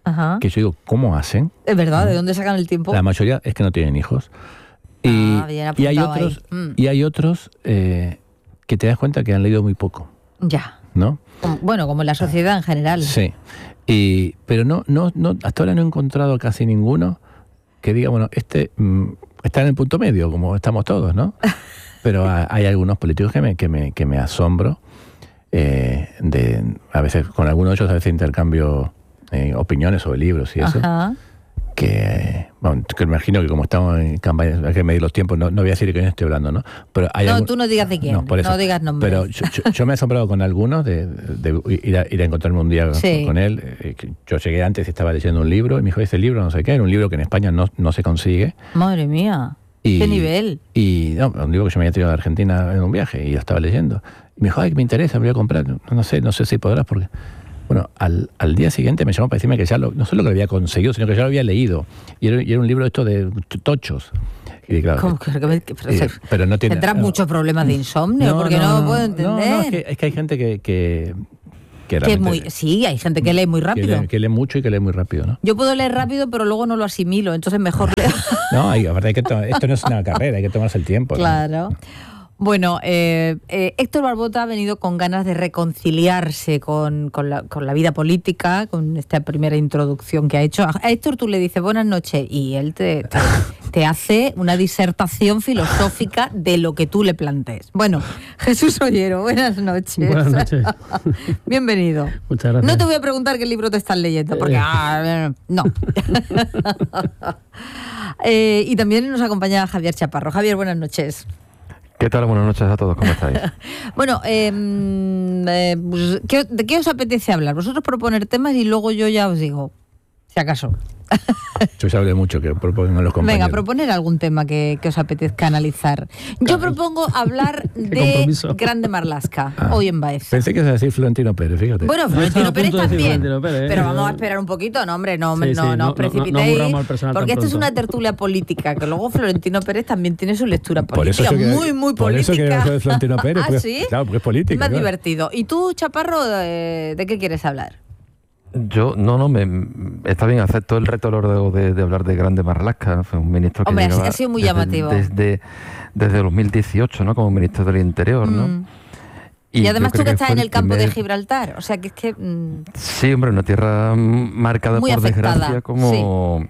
Ajá. que yo digo, ¿cómo hacen? Es verdad, ¿de dónde sacan el tiempo? La mayoría es que no tienen hijos. Y, Ah, bien y hay apuntado otros, ahí. Mm. y hay otros eh, que te das cuenta que han leído muy poco, Ya. ¿no? Como- Bueno, como en la sociedad en general. Sí. Y, pero no, no, no, hasta ahora no he encontrado casi ninguno que diga, bueno, este mm, está en el punto medio, como estamos todos, ¿no? Pero ha- hay algunos políticos que me, que me, que me asombro. eh, de, a veces, con algunos de ellos, a veces intercambio eh, opiniones sobre libros y eso. Ajá. Que, bueno, que me imagino que como estamos en campaña, hay que medir los tiempos, no, no voy a decir de quién estoy hablando, ¿no? Pero hay No, algún- tú no digas de quién, No, no, por eso. digas nombres. Pero yo, yo- yo me he asombrado con algunos de, de ir, a, ir a encontrarme un día Sí. con él. eh, que yo llegué antes y estaba leyendo un libro y me dijo, ese libro no sé qué, era un libro que en España no, no se consigue. Madre mía. Y, ¿Qué nivel? Y no, un libro que yo me había traído de Argentina en un viaje y lo estaba leyendo. Y me dijo, ay, que me interesa, me voy a comprar. No, no sé, no sé si podrás porque... Bueno, al, al día siguiente me llamó para decirme que ya lo, no solo que lo había conseguido, sino que ya lo había leído. Y era, y era un libro esto de tochos. Y claro, ¿Cómo que- que- que- pero y- se- pero no tiene... Tendrás no, muchos problemas de insomnio, porque no, lo puedo entender. No, no, es que, es que hay gente que... que, que Que es realmente- muy, sí, hay gente que lee muy que rápido. lee, que lee mucho y que lee muy rápido, ¿no? Yo puedo leer rápido, pero luego no lo asimilo, entonces mejor leo. No, hay, la verdad, hay que to- esto no es una carrera, hay que tomarse el tiempo. ¿no? Claro. Bueno, eh, eh, Héctor Barbota ha venido con ganas de reconciliarse con, con, la, con la vida política, con esta primera introducción que ha hecho. A Héctor tú le dices buenas noches y él te, te, te hace una disertación filosófica de lo que tú le plantees. Bueno, Jesús Ollero, buenas noches. Buenas noches. Bienvenido. Muchas gracias. No te voy a preguntar qué libro te estás leyendo, porque Eh. ah, no. Eh, y también nos acompaña Javier Chaparro. Javier, buenas noches. ¿Qué tal? Buenas noches a todos, ¿cómo estáis? Bueno, eh, eh, pues, ¿qué- ¿de qué os apetece hablar? Vosotros proponer temas y luego yo ya os digo, si acaso. Yo ya hablé mucho, que propongan los compañeros. Venga, proponer algún tema que, que os apetezca analizar. Yo propongo hablar de compromiso. Grande Marlaska, hoy en Baeza. Pensé que ibas a decir Florentino Pérez, fíjate. Bueno, Florentino Pérez también. Pero ¿eh? vamos a esperar un poquito, no, hombre, no, Sí, no, sí, no, no- os precipitéis. no- no aburramos al personal porque tan esto es pronto. una tertulia política, que luego Florentino Pérez también tiene su lectura Por eso política, es que- muy, muy por política. eso que eso de Florentino Pérez, ¿Ah, pues, sí? claro, porque es política. Más claro. divertido. ¿Y tú, Chaparro, de, de qué quieres hablar? Yo, no, no, me, está bien, acepto el reto Lordo, de, de hablar de Grande Marlaska, ¿no? Fue un ministro que Hombre, ha- llegaba ha sido muy desde- llamativo. Desde, desde dos mil dieciocho, ¿no? Como ministro del Interior, ¿no? Mm. Y, además yo tú creo que estás fue en el campo de primer- Gibraltar, o sea que es que... mm, Sí, hombre, una tierra mm, marcada Muy por afectada, desgracia como,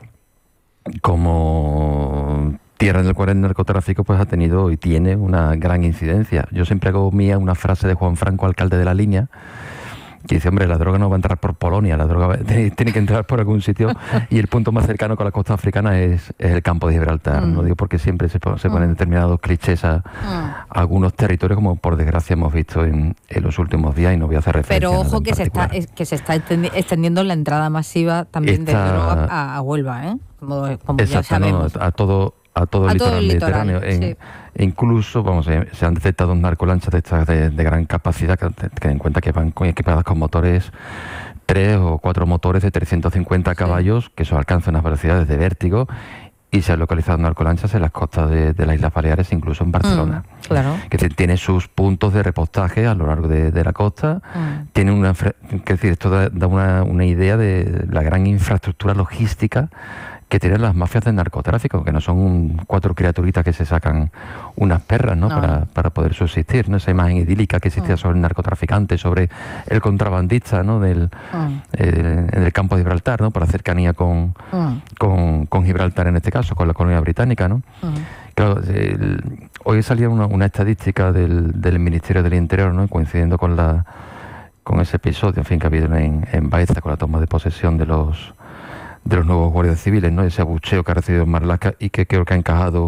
como tierra en la cual el narcotráfico pues ha tenido y tiene una gran incidencia. Yo siempre hago mía una frase de Juan Franco, alcalde de La Línea, que dice, hombre, la droga no va a entrar por Polonia, la droga va- tiene, tiene que entrar por algún sitio y el punto más cercano con la costa africana es, es el campo de Gibraltar. Mm. No digo porque siempre se, po- se ponen determinados clichés a, a algunos territorios, como por desgracia hemos visto en, en los últimos días, y no voy a hacer referencia Pero a nada ojo en que se está particular. es- que se está extendi- extendiendo la entrada masiva también de Está- droga a, a Huelva, ¿eh? Como, como ya Exacto, no, sabemos. a todo a todo el A litoral todo el litoral, mediterráneo. En- sí. e incluso, vamos, eh, se han detectado narcolanchas de estas de, de gran capacidad, que ten en cuenta que van con- equipadas con motores, tres o cuatro motores de trescientos cincuenta caballos, que eso alcanza unas velocidades de vértigo, y se han localizado narcolanchas en las costas de, de las Islas Baleares, incluso en Barcelona. Mm, claro. Que te- tiene sus puntos de repostaje a lo largo de, de la costa. Mm. Tiene una, infra- que decir, esto da, da una, una idea de la gran infraestructura logística que tienen las mafias del narcotráfico, que no son cuatro criaturitas que se sacan unas perras, ¿no? No. Para, para poder subsistir, ¿no? Esa imagen idílica que existía Mm. sobre el narcotraficante, sobre el contrabandista, ¿no? Del, Mm. eh, en el campo de Gibraltar, ¿no? Por la cercanía con, Mm. con, con Gibraltar en este caso, con la colonia británica, ¿no? Mm. Claro, el- hoy salía una, una estadística del, del Ministerio del Interior, ¿no? Coincidiendo con la con ese episodio, en fin, que ha habido en, en Baeza con la toma de posesión de los de los nuevos guardias civiles, ¿no? Ese abucheo que ha recibido en Marlaska y que creo que ha encajado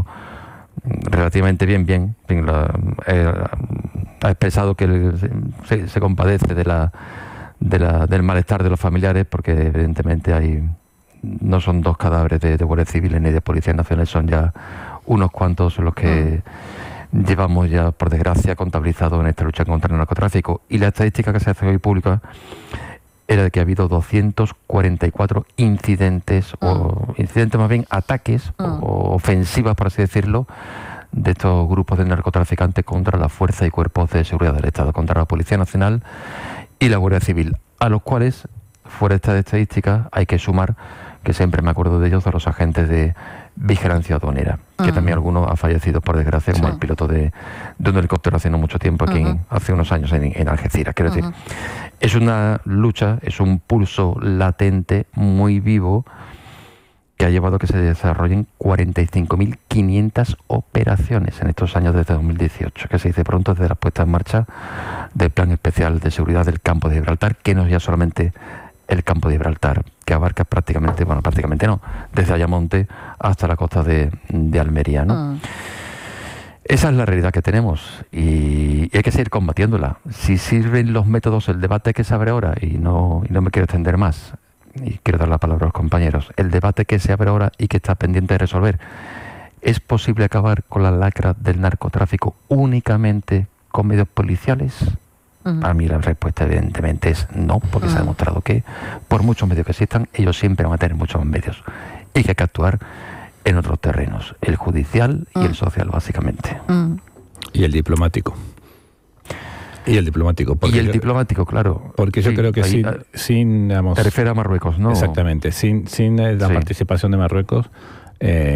mm, relativamente bien, bien. En fin, la- eh, ha expresado que el- se, se compadece de la, de la del malestar de los familiares, porque evidentemente hay no son dos cadáveres de, de guardias civiles ni de policías nacionales, son ya unos cuantos los que llevamos ya, por desgracia, contabilizados en esta lucha contra el narcotráfico. Y la estadística que se hace hoy pública era de que ha habido doscientos cuarenta y cuatro incidentes, o incidentes más bien ataques, o ofensivas, por así decirlo, de estos grupos de narcotraficantes contra la fuerza y cuerpos de seguridad del Estado, contra la Policía Nacional y la Guardia Civil, a los cuales fuera de estas estadísticas hay que sumar, que siempre me acuerdo de ellos, de los agentes de vigilancia aduanera, uh-huh. que también algunos han fallecido por desgracia, como sí. el piloto de, de un helicóptero hace no mucho tiempo, aquí uh-huh. en, hace unos años en, en Algeciras. Quiero uh-huh. decir, es una lucha, es un pulso latente, muy vivo, que ha llevado a que se desarrollen cuarenta y cinco mil quinientas operaciones en estos años desde dos mil dieciocho, que se dice pronto desde la puesta en marcha del Plan Especial de Seguridad del Campo de Gibraltar, que no es ya solamente el Campo de Gibraltar, que abarca prácticamente, bueno, prácticamente no, desde Ayamonte hasta la costa de, de Almería, ¿no? Uh. Esa es la realidad que tenemos y, y hay que seguir combatiéndola. Si sirven los métodos, el debate que se abre ahora, y no, y no me quiero extender más, y quiero dar la palabra a los compañeros, el debate que se abre ahora y que está pendiente de resolver, ¿es posible acabar con la lacra del narcotráfico únicamente con medios policiales? Uh-huh. Para mí la respuesta evidentemente es no, porque uh-huh. se ha demostrado que por muchos medios que existan, ellos siempre van a tener muchos más medios y que hay que actuar en otros terrenos, el judicial uh-huh. y el social básicamente. Uh-huh. Y el diplomático. Y el diplomático. Y el yo, diplomático, claro. Porque yo sí, creo que ahí, sin... sin digamos, te refieres a Marruecos, ¿no? Exactamente. Sin, sin la sí. participación de Marruecos, eh,